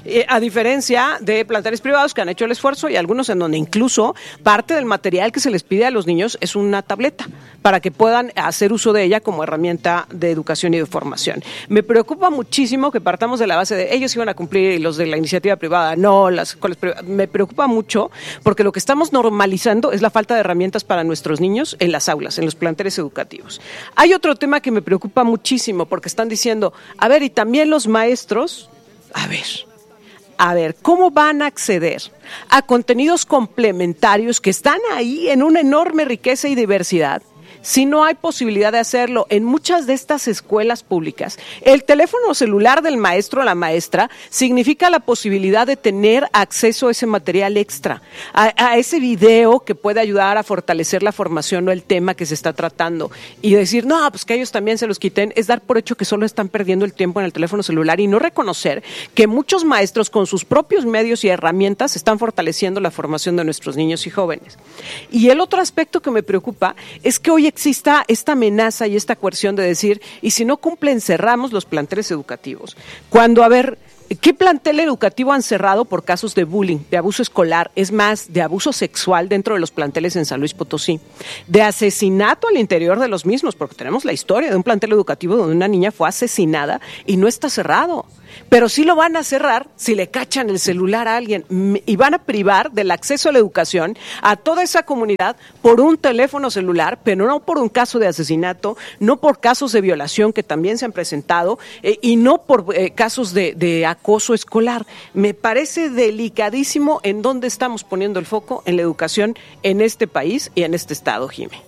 Eh, a diferencia de planteles privados que han hecho el esfuerzo y algunos en donde incluso parte del material que se les pide a los niños es una tableta para que puedan hacer uso de ella como herramienta de educación y de formación. Me preocupa muchísimo que partamos de la base de ellos iban a cumplir y los de la iniciativa privada, no, las escuelas privadas. Me preocupa mucho porque lo que estamos normalizando es la falta de herramientas para nuestros niños en las aulas, en los planteles educativos. Hay otro tema que me preocupa muchísimo porque están diciendo, a ver, y también los maestros, a ver, a ver, ¿cómo van a acceder a contenidos complementarios que están ahí en una enorme riqueza y diversidad si no hay posibilidad de hacerlo? En muchas de estas escuelas públicas, el teléfono celular del maestro o la maestra significa la posibilidad de tener acceso a ese material extra, a, a ese video que puede ayudar a fortalecer la formación o el tema que se está tratando. Y decir, no, pues que ellos también se los quiten, es dar por hecho que solo están perdiendo el tiempo en el teléfono celular y no reconocer que muchos maestros con sus propios medios y herramientas están fortaleciendo la formación de nuestros niños y jóvenes. Y el otro aspecto que me preocupa es que hoy exista esta amenaza y esta coerción de decir, y si no cumplen, cerramos los planteles educativos. Cuando, a ver, ¿qué plantel educativo han cerrado por casos de bullying, de abuso escolar, es más, de abuso sexual dentro de los planteles en San Luis Potosí, de asesinato al interior de los mismos? Porque tenemos la historia de un plantel educativo donde una niña fue asesinada y no está cerrado. Pero sí lo van a cerrar si le cachan el celular a alguien y van a privar del acceso a la educación a toda esa comunidad por un teléfono celular, pero no por un caso de asesinato, no por casos de violación que también se han presentado eh, y no por eh, casos de, de acoso escolar. Me parece delicadísimo en dónde estamos poniendo el foco en la educación en este país y en este estado, Jimé.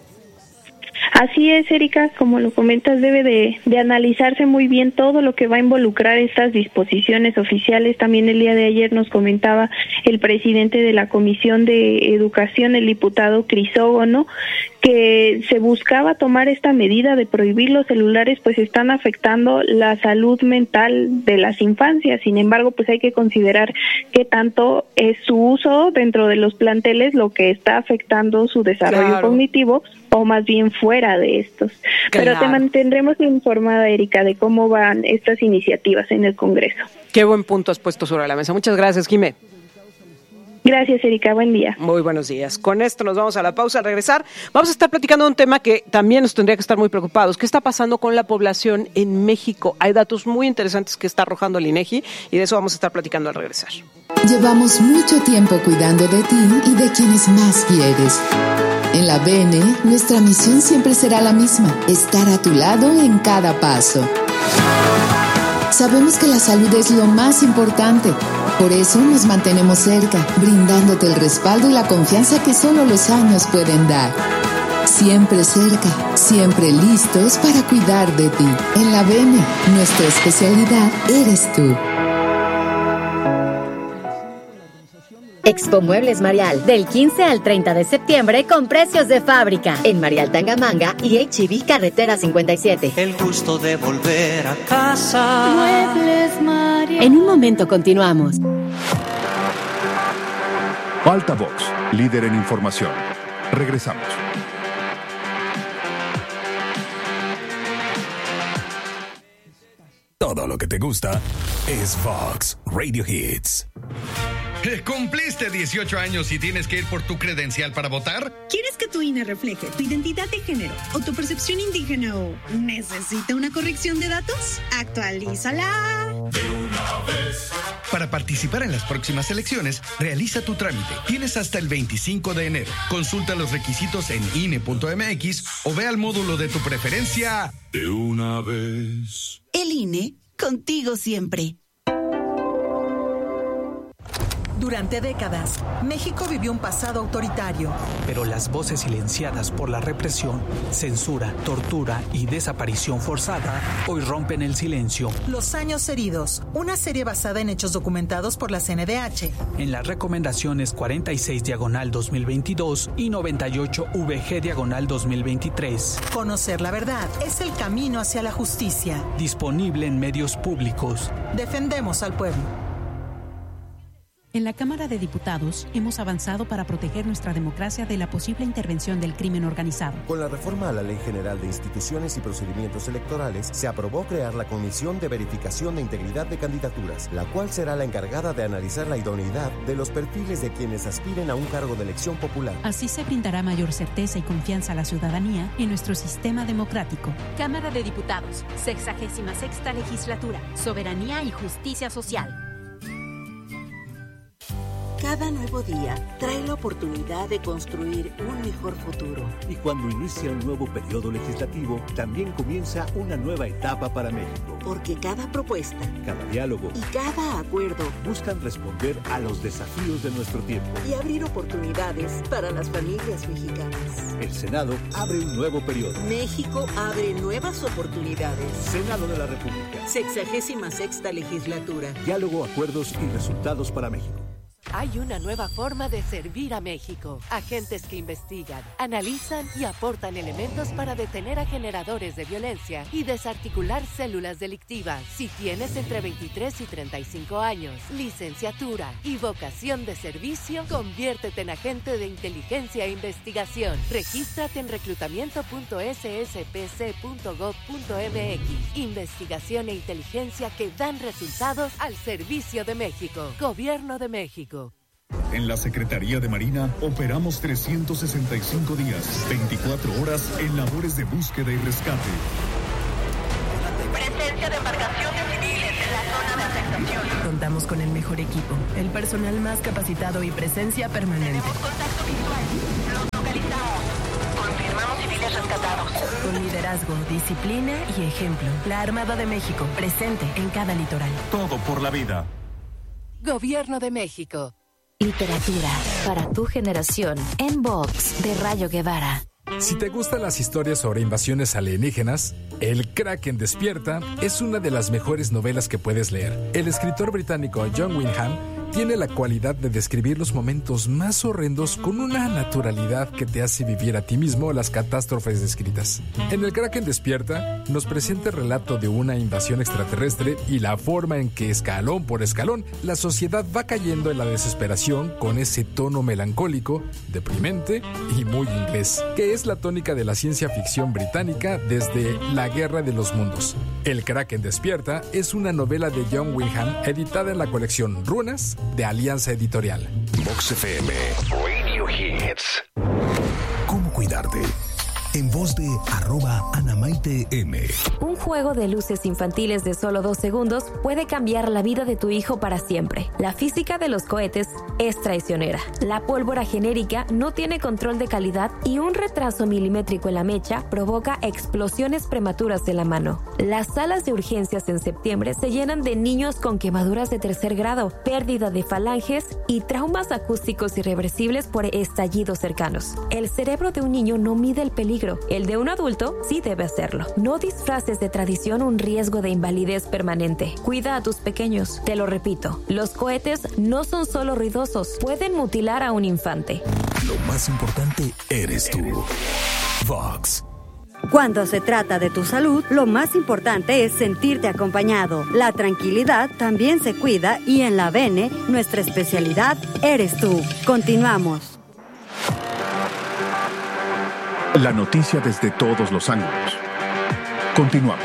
Así es, Erika, como lo comentas, debe de, de analizarse muy bien todo lo que va a involucrar estas disposiciones oficiales. También el día de ayer nos comentaba el presidente de la Comisión de Educación, el diputado Crisógono, que se buscaba tomar esta medida de prohibir los celulares, pues están afectando la salud mental de las infancias. Sin embargo, pues hay que considerar qué tanto es su uso dentro de los planteles lo que está afectando su desarrollo claro. cognitivo, o más bien fuera de estos. Claro. Pero te mantendremos informada, Erika, de cómo van estas iniciativas en el Congreso. Qué buen punto has puesto sobre la mesa. Muchas gracias, Jimé. Gracias, Erika. Buen día. Muy buenos días. Con esto nos vamos a la pausa. Al regresar, vamos a estar platicando de un tema que también nos tendría que estar muy preocupados. ¿Qué está pasando con la población en México? Hay datos muy interesantes que está arrojando el INEGI y de eso vamos a estar platicando al regresar. Llevamos mucho tiempo cuidando de ti y de quienes más quieres. En la B N, nuestra misión siempre será la misma, estar a tu lado en cada paso. Sabemos que la salud es lo más importante, por eso nos mantenemos cerca, brindándote el respaldo y la confianza que solo los años pueden dar. Siempre cerca, siempre listos para cuidar de ti. En la B N, nuestra especialidad eres tú. Expo Muebles Marial, del quince al treinta de septiembre con precios de fábrica en Marial Tangamanga y H E B Carretera cincuenta y siete. El gusto de volver a casa. Muebles Marial. En un momento continuamos. Altavox, líder en información. Regresamos. Todo lo que te gusta es Vox Radio Hits. ¿Cumpliste dieciocho años y tienes que ir por tu credencial para votar? ¿Quieres que tu I N E refleje tu identidad de género o tu percepción indígena o necesita una corrección de datos? ¡Actualízala! De una vez. Para participar en las próximas elecciones, realiza tu trámite. Tienes hasta el veinticinco de enero. Consulta los requisitos en I N E punto M X o ve al módulo de tu preferencia. De una vez. El I N E, contigo siempre. Durante décadas, México vivió un pasado autoritario. Pero las voces silenciadas por la represión, censura, tortura y desaparición forzada hoy rompen el silencio. Los años heridos, una serie basada en hechos documentados por la C N D H. En las recomendaciones cuarenta y seis diagonal dos mil veintidós y noventa y ocho V G diagonal dos mil veintitrés. Conocer la verdad es el camino hacia la justicia. Disponible en medios públicos. Defendemos al pueblo. En la Cámara de Diputados hemos avanzado para proteger nuestra democracia de la posible intervención del crimen organizado. Con la reforma a la Ley General de Instituciones y Procedimientos Electorales, se aprobó crear la Comisión de Verificación de Integridad de Candidaturas, la cual será la encargada de analizar la idoneidad de los perfiles de quienes aspiren a un cargo de elección popular. Así se brindará mayor certeza y confianza a la ciudadanía en nuestro sistema democrático. Cámara de Diputados, sexagésima sexta legislatura, soberanía y justicia social. Cada nuevo día trae la oportunidad de construir un mejor futuro. Y cuando inicia un nuevo periodo legislativo, también comienza una nueva etapa para México. Porque cada propuesta, cada diálogo y cada acuerdo buscan responder a los desafíos de nuestro tiempo y abrir oportunidades para las familias mexicanas. El Senado abre un nuevo periodo. México abre nuevas oportunidades. Senado de la República. Sexagésima sexta legislatura. Diálogo, acuerdos y resultados para México. Hay una nueva forma de servir a México. Agentes que investigan, analizan y aportan elementos para detener a generadores de violencia y desarticular células delictivas. Si tienes entre veintitrés y treinta y cinco años, licenciatura y vocación de servicio, conviértete en agente de inteligencia e investigación. Regístrate en reclutamiento punto s s p c punto gov punto m x. Investigación e inteligencia que dan resultados al servicio de México. Gobierno de México. En la Secretaría de Marina operamos trescientos sesenta y cinco días, veinticuatro horas en labores de búsqueda y rescate. Presencia de embarcaciones civiles en la zona de afectación. Contamos con el mejor equipo, el personal más capacitado y presencia permanente. Tenemos contacto visual. Los localizamos. Confirmamos civiles rescatados. Con liderazgo, disciplina y ejemplo. La Armada de México, presente en cada litoral. Todo por la vida. Gobierno de México. Literatura para tu generación en Vox de Rayo Guevara. Si te gustan las historias sobre invasiones alienígenas, El Kraken Despierta es una de las mejores novelas que puedes leer. El escritor británico John Wyndham tiene la cualidad de describir los momentos más horrendos con una naturalidad que te hace vivir a ti mismo las catástrofes descritas. En El Kraken Despierta nos presenta el relato de una invasión extraterrestre y la forma en que escalón por escalón la sociedad va cayendo en la desesperación con ese tono melancólico, deprimente y muy inglés, que es la tónica de la ciencia ficción británica desde La Guerra de los Mundos. El Kraken Despierta es una novela de John Wyndham editada en la colección Runas de Alianza Editorial. Vox F M Radio Hits. ¿Cómo cuidarte? En voz de arroba Anamaite M. Un juego de luces infantiles de solo dos segundos puede cambiar la vida de tu hijo para siempre. La física de los cohetes es traicionera. La pólvora genérica no tiene control de calidad y un retraso milimétrico en la mecha provoca explosiones prematuras de la mano. Las salas de urgencias en septiembre se llenan de niños con quemaduras de tercer grado, pérdida de falanges y traumas acústicos irreversibles por estallidos cercanos. El cerebro de un niño no mide el peligro. El de un adulto sí debe hacerlo. No disfraces de tradición un riesgo de invalidez permanente. Cuida a tus pequeños. Te lo repito, los cohetes no son solo ruidosos, pueden mutilar a un infante. Lo más importante eres tú. Vox. Cuando se trata de tu salud, lo más importante es sentirte acompañado. La tranquilidad también se cuida y en la Bene, nuestra especialidad eres tú. Continuamos. La noticia desde todos los ángulos. Continuamos.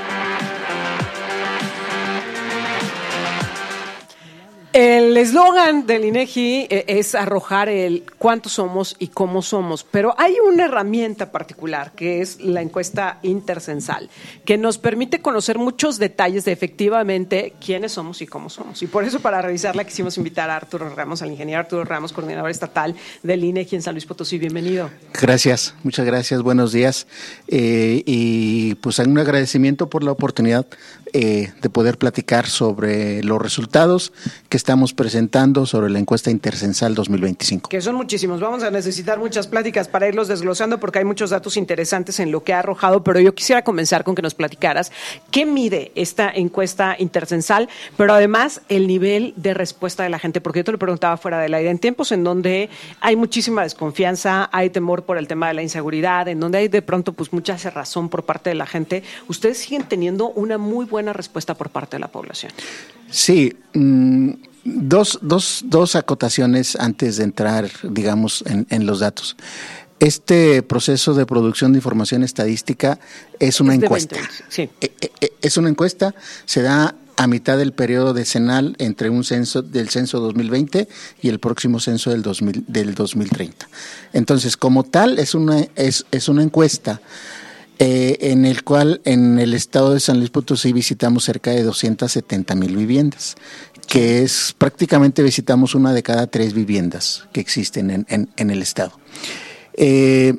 El eslogan del INEGI es arrojar el cuántos somos y cómo somos, pero hay una herramienta particular que es la encuesta intercensal, que nos permite conocer muchos detalles de efectivamente quiénes somos y cómo somos. Y por eso, para revisarla, quisimos invitar a Arturo Ramos, al ingeniero Arturo Ramos, coordinador estatal del INEGI en San Luis Potosí. Bienvenido. Gracias, muchas gracias, buenos días. Eh, y pues un agradecimiento por la oportunidad eh, de poder platicar sobre los resultados que estamos presentando sobre la encuesta intercensal dos mil veinticinco. Que son muchísimos, vamos a necesitar muchas pláticas para irlos desglosando porque hay muchos datos interesantes en lo que ha arrojado, pero yo quisiera comenzar con que nos platicaras qué mide esta encuesta intercensal, pero además el nivel de respuesta de la gente, porque yo te lo preguntaba fuera del aire, en tiempos en donde hay muchísima desconfianza, hay temor por el tema de la inseguridad, en donde hay de pronto pues mucha cerrazón por parte de la gente, ustedes siguen teniendo una muy buena respuesta por parte de la población. Sí, mmm, dos, dos, dos acotaciones antes de entrar, digamos, en, en los datos. Este proceso de producción de información estadística es una es encuesta. veinte, sí. Es una encuesta, se da a mitad del periodo decenal entre un censo del censo dos mil veinte y el próximo censo del dos mil, del dos mil treinta. Entonces, como tal, es una es, es una encuesta eh, en el cual en el estado de San Luis Potosí visitamos cerca de doscientas setenta mil viviendas, que es prácticamente visitamos una de cada tres viviendas que existen en, en, en el estado. Eh,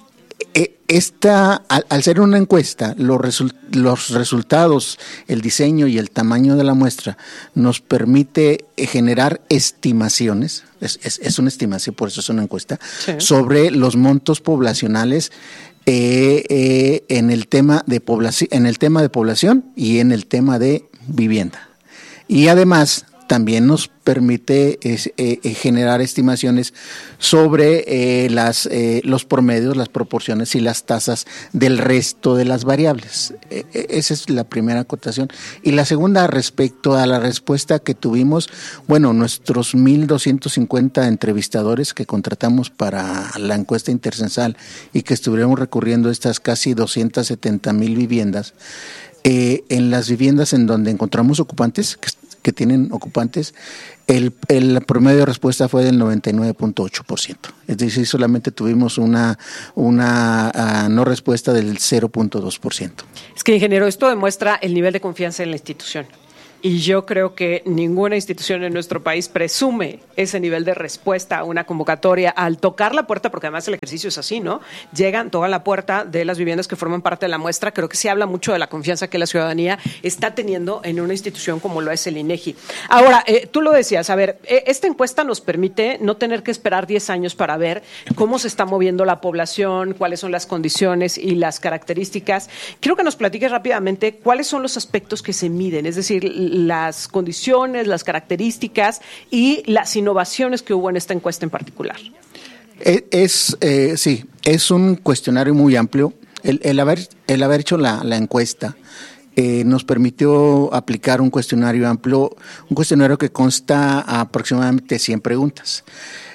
esta, al, al ser una encuesta, los, result, los resultados, el diseño y el tamaño de la muestra nos permite generar estimaciones, es, es, es una estimación, por eso es una encuesta, sí, sobre los montos poblacionales eh, eh, en el tema de población, en el tema de población y en el tema de vivienda. Y además también nos permite eh, eh, generar estimaciones sobre eh, las, eh, los promedios, las proporciones y las tasas del resto de las variables. Eh, esa es la primera acotación. Y la segunda, respecto a la respuesta que tuvimos, bueno, nuestros mil doscientos cincuenta entrevistadores que contratamos para la encuesta intercensal y que estuvieron recurriendo a estas casi doscientas setenta mil viviendas, eh, en las viviendas en donde encontramos ocupantes, que que tienen ocupantes, el, el promedio de respuesta fue del noventa y nueve punto ocho por ciento. Es decir, solamente tuvimos una, una uh, no respuesta del cero punto dos por ciento. Es que, ingeniero, esto demuestra el nivel de confianza en la institución. Y yo creo que ninguna institución en nuestro país presume ese nivel de respuesta a una convocatoria al tocar la puerta, porque además el ejercicio es así, ¿no? Llegan, tocan la puerta de las viviendas que forman parte de la muestra. Creo que sí habla mucho de la confianza que la ciudadanía está teniendo en una institución como lo es el INEGI. Ahora, eh, tú lo decías, a ver, eh, esta encuesta nos permite no tener que esperar diez años para ver cómo se está moviendo la población, cuáles son las condiciones y las características. Quiero que nos platiques rápidamente cuáles son los aspectos que se miden, es decir, las condiciones, las características y las innovaciones que hubo en esta encuesta en particular. Es, es eh, sí, es un cuestionario muy amplio. El, el haber el haber hecho la, la encuesta eh, nos permitió aplicar un cuestionario amplio, un cuestionario que consta aproximadamente cien preguntas.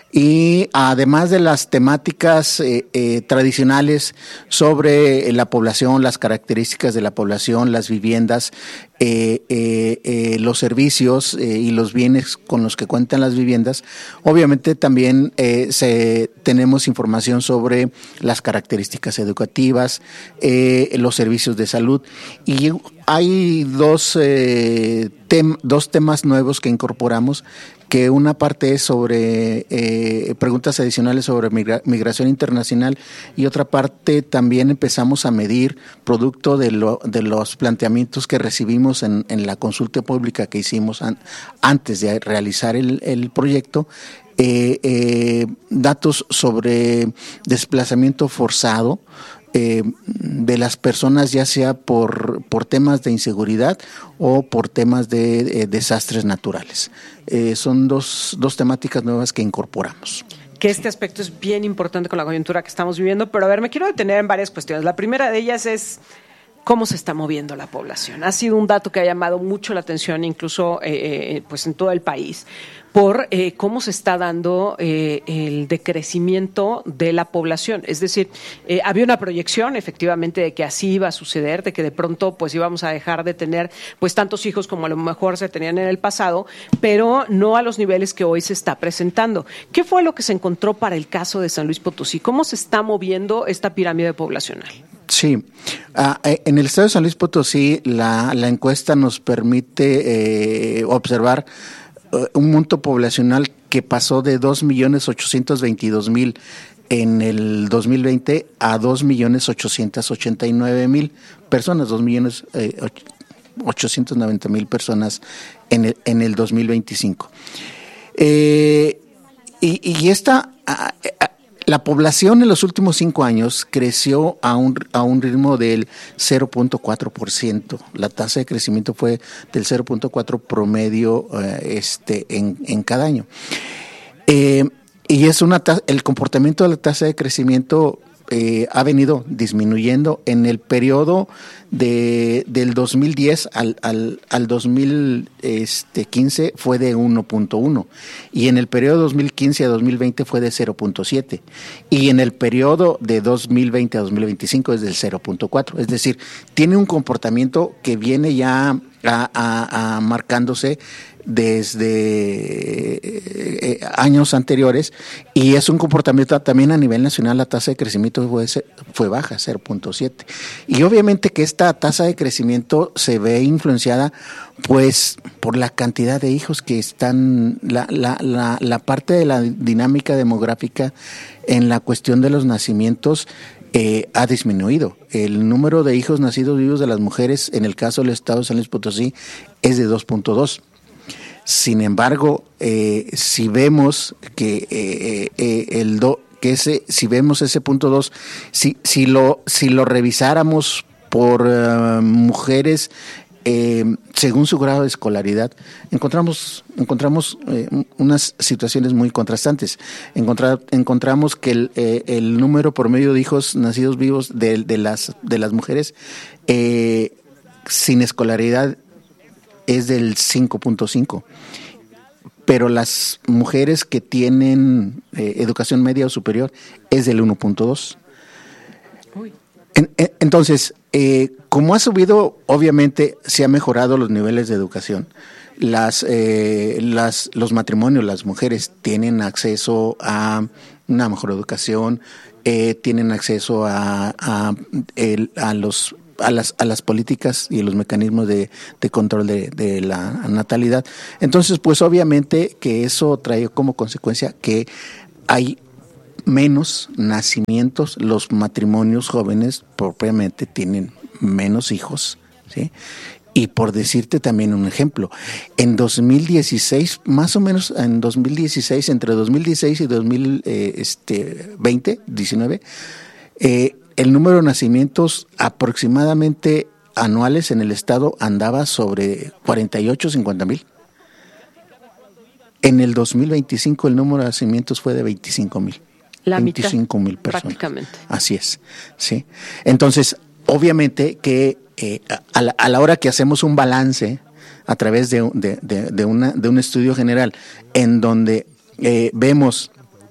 Y además de las temáticas eh, eh, tradicionales sobre la población, las características de la población, las viviendas, eh, eh, eh, los servicios eh, y los bienes con los que cuentan las viviendas, obviamente también eh, se, tenemos información sobre las características educativas, eh, los servicios de salud, y hay dos, eh, tem, dos temas nuevos que incorporamos, que una parte es sobre eh, preguntas adicionales sobre migra- migración internacional y otra parte también empezamos a medir producto de, lo, de los planteamientos que recibimos en, en la consulta pública que hicimos an- antes de realizar el, el proyecto, eh, eh, datos sobre desplazamiento forzado Eh, de las personas, ya sea por, por temas de inseguridad o por temas de eh, desastres naturales. Eh, son dos, dos temáticas nuevas que incorporamos. Que este aspecto es bien importante con la coyuntura que estamos viviendo, pero a ver, me quiero detener en varias cuestiones. La primera de ellas es cómo se está moviendo la población. Ha sido un dato que ha llamado mucho la atención, incluso eh, pues en todo el país, por eh, cómo se está dando eh, el decrecimiento de la población. Es decir, eh, había una proyección efectivamente de que así iba a suceder, de que de pronto pues íbamos a dejar de tener pues tantos hijos como a lo mejor se tenían en el pasado, pero no a los niveles que hoy se está presentando. ¿Qué fue lo que se encontró para el caso de San Luis Potosí? ¿Cómo se está moviendo esta pirámide poblacional? Sí, uh, en el estado de San Luis Potosí la, la encuesta nos permite eh, observar uh, un monto poblacional que pasó de dos millones ochocientos veintidós mil en el dos mil veinte a dos millones ochocientos ochenta y nueve mil personas, dos millones ochocientos noventa mil personas en el, en el dos mil veinticinco. Eh, y, y esta... Uh, uh, La población en los últimos cinco años creció a un, a un ritmo del cero punto cuatro por ciento. La tasa de crecimiento fue del cero punto cuatro por ciento promedio eh, este, en, en cada año. Eh, y es una ta- el comportamiento de la tasa de crecimiento eh, ha venido disminuyendo. En el periodo de del dos mil diez al al, al dos mil quince fue de uno punto uno, y en el periodo dos mil quince a dos mil veinte fue de cero punto siete, y en el periodo de dos mil veinte a dos mil veinticinco es del cero punto cuatro. Es decir, tiene un comportamiento que viene ya a, a, a marcándose desde eh, años anteriores, y es un comportamiento también a nivel nacional. La tasa de crecimiento fue, fue baja, cero punto siete, y obviamente que esta tasa de crecimiento se ve influenciada pues por la cantidad de hijos que están, la, la, la, la parte de la dinámica demográfica en la cuestión de los nacimientos Eh, ha disminuido. El número de hijos nacidos vivos de las mujeres en el caso del estado de San Luis Potosí es de dos punto dos. Sin embargo, eh, si vemos que eh, eh, el do, que ese, si vemos ese punto dos, si si lo si lo revisáramos por uh, mujeres eh, según su grado de escolaridad, encontramos encontramos eh, unas situaciones muy contrastantes. Encontrar, encontramos que el, eh, el número promedio de hijos nacidos vivos de, de las de las mujeres eh, sin escolaridad es del cinco punto cinco, pero las mujeres que tienen eh, educación media o superior es del uno punto dos. En, en, entonces, eh, como ha subido, obviamente se han mejorado los niveles de educación. Las, eh, las, los matrimonios, las mujeres tienen acceso a una mejor educación, eh, tienen acceso a, a, el, a los A las, a las políticas y los mecanismos de, de control de, de la natalidad. Entonces, pues obviamente que eso trae como consecuencia que hay menos nacimientos. Los matrimonios jóvenes propiamente tienen menos hijos, ¿sí? Y por decirte también un ejemplo, en dos mil dieciséis, más o menos en dos mil dieciséis, entre dos mil dieciséis y dos mil veinte, diecinueve, eh, el número de nacimientos aproximadamente anuales en el estado andaba sobre cuarenta y ocho, cincuenta mil. En el dos mil veinticinco el número de nacimientos fue de veinticinco mil. La veinticinco mil personas. Prácticamente. Así es, sí. Entonces, obviamente que eh, a, la, a la hora que hacemos un balance a través de, de, de, de, una, de un estudio general en donde eh, vemos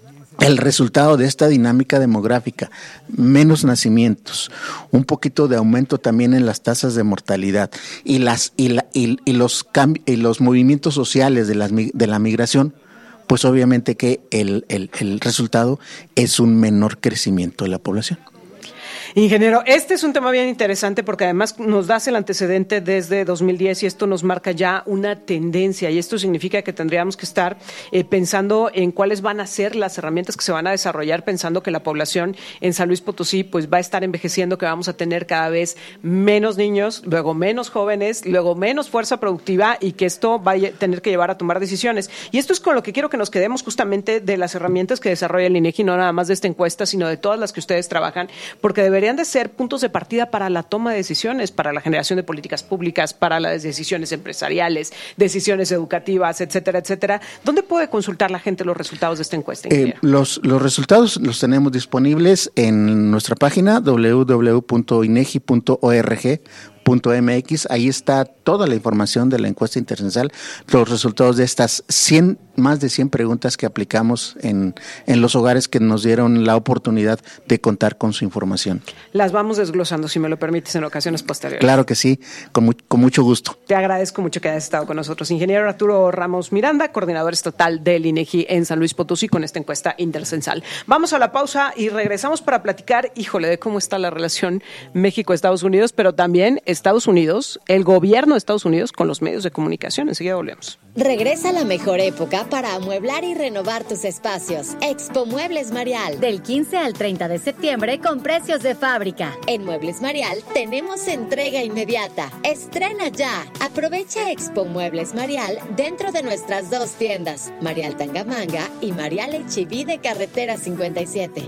el resultado de esta dinámica demográfica, menos nacimientos, un poquito de aumento también en las tasas de mortalidad y las y, la, y, y los cambi- y los movimientos sociales de la, de la migración, pues obviamente que el, el, el resultado es un menor crecimiento de la población. Ingeniero, este es un tema bien interesante porque además nos das el antecedente desde dos mil diez y esto nos marca ya una tendencia, y esto significa que tendríamos que estar eh, pensando en cuáles van a ser las herramientas que se van a desarrollar, pensando que la población en San Luis Potosí pues va a estar envejeciendo, que vamos a tener cada vez menos niños, luego menos jóvenes, luego menos fuerza productiva, y que esto va a tener que llevar a tomar decisiones. Y esto es con lo que quiero que nos quedemos, justamente de las herramientas que desarrolla el INEGI, no nada más de esta encuesta, sino de todas las que ustedes trabajan, porque deberían de ser puntos de partida para la toma de decisiones, para la generación de políticas públicas, para las decisiones empresariales, decisiones educativas, etcétera, etcétera. ¿Dónde puede consultar la gente los resultados de esta encuesta? Eh, los, los resultados los tenemos disponibles en nuestra página doble u doble u doble u punto inegi punto org punto m x. Ahí está toda la información de la encuesta internacional, los resultados de estas cien, más de cien preguntas que aplicamos en, en los hogares que nos dieron la oportunidad de contar con su información. Las vamos desglosando, si me lo permites, en ocasiones posteriores. Claro que sí, con, mu- con mucho gusto. Te agradezco mucho que hayas estado con nosotros. Ingeniero Arturo Ramos Miranda, coordinador estatal del INEGI en San Luis Potosí, con esta encuesta intercensal. Vamos a la pausa y regresamos para platicar, híjole, de cómo está la relación México-Estados Unidos, pero también Estados Unidos, el gobierno de Estados Unidos con los medios de comunicación. Enseguida volvemos. Regresa la mejor época para amueblar y renovar tus espacios. Expo Muebles Marial. Del quince al treinta de septiembre con precios de fábrica. En Muebles Marial tenemos entrega inmediata. Estrena ya. Aprovecha Expo Muebles Marial dentro de nuestras dos tiendas, Marial Tangamanga y Marial H I V de Carretera cincuenta y siete.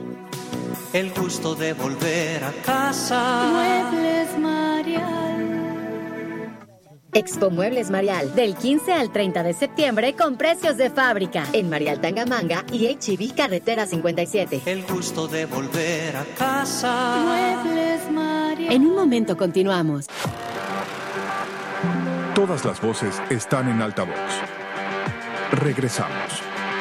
El gusto de volver a casa. Muebles Marial. Expo Muebles Marial, Del quince al treinta de septiembre con precios de fábrica. en Marial Tangamanga y H E B Carretera cincuenta y siete. El gusto de volver a casa. Muebles Marial. En un momento continuamos. Todas las voces están en altavoz. Regresamos.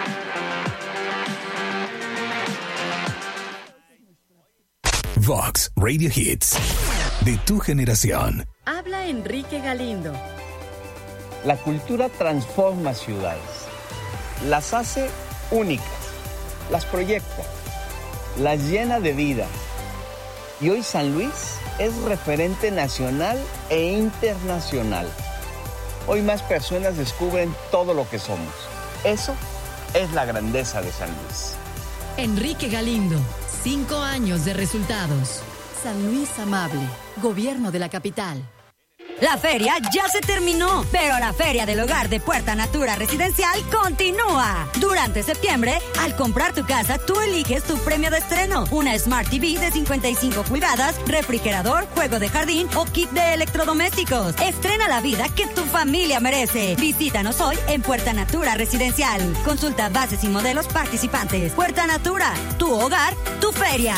Vox Radio Hits. De tu generación. Habla Enrique Galindo. La cultura transforma ciudades, las hace únicas, las proyecta, las llena de vida. Y hoy San Luis es referente nacional e internacional. Hoy más personas descubren todo lo que somos. Eso es la grandeza de San Luis. Enrique Galindo, cinco años de resultados. San Luis Amable, Gobierno de la Capital. La feria ya se terminó, pero la Feria del Hogar de Puerta Natura Residencial continúa. Durante septiembre, al comprar tu casa, tú eliges tu premio de estreno. Una Smart T V de cincuenta y cinco pulgadas, refrigerador, juego de jardín o kit de electrodomésticos. Estrena la vida que tu familia merece. Visítanos hoy en Puerta Natura Residencial. Consulta bases y modelos participantes. Puerta Natura, tu hogar, tu feria.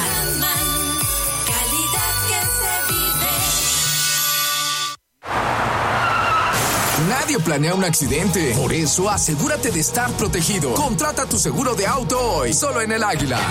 Nadie planea un accidente. Por eso, asegúrate de estar protegido. Contrata tu seguro de auto hoy, solo en el Águila.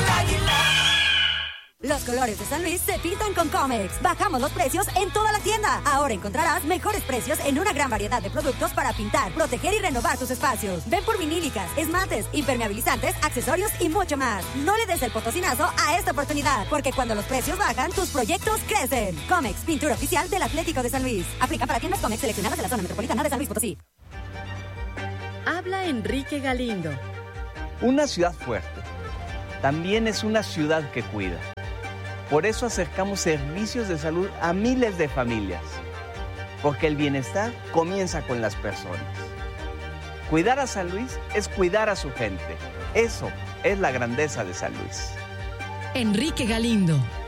Los colores de San Luis se pintan con Comex. Bajamos los precios en toda la tienda. Ahora encontrarás mejores precios en una gran variedad de productos para pintar, proteger y renovar tus espacios. Ven por vinílicas, esmaltes, impermeabilizantes, accesorios y mucho más. No le des el potosinazo a esta oportunidad, porque cuando los precios bajan, tus proyectos crecen. Comex, pintura oficial del Atlético de San Luis. Aplica para tiendas Comex seleccionadas de la zona metropolitana de San Luis Potosí. Habla Enrique Galindo. Una ciudad fuerte también es una ciudad que cuida. Por eso acercamos servicios de salud a miles de familias, porque el bienestar comienza con las personas. Cuidar a San Luis es cuidar a su gente. Eso es la grandeza de San Luis. Enrique Galindo,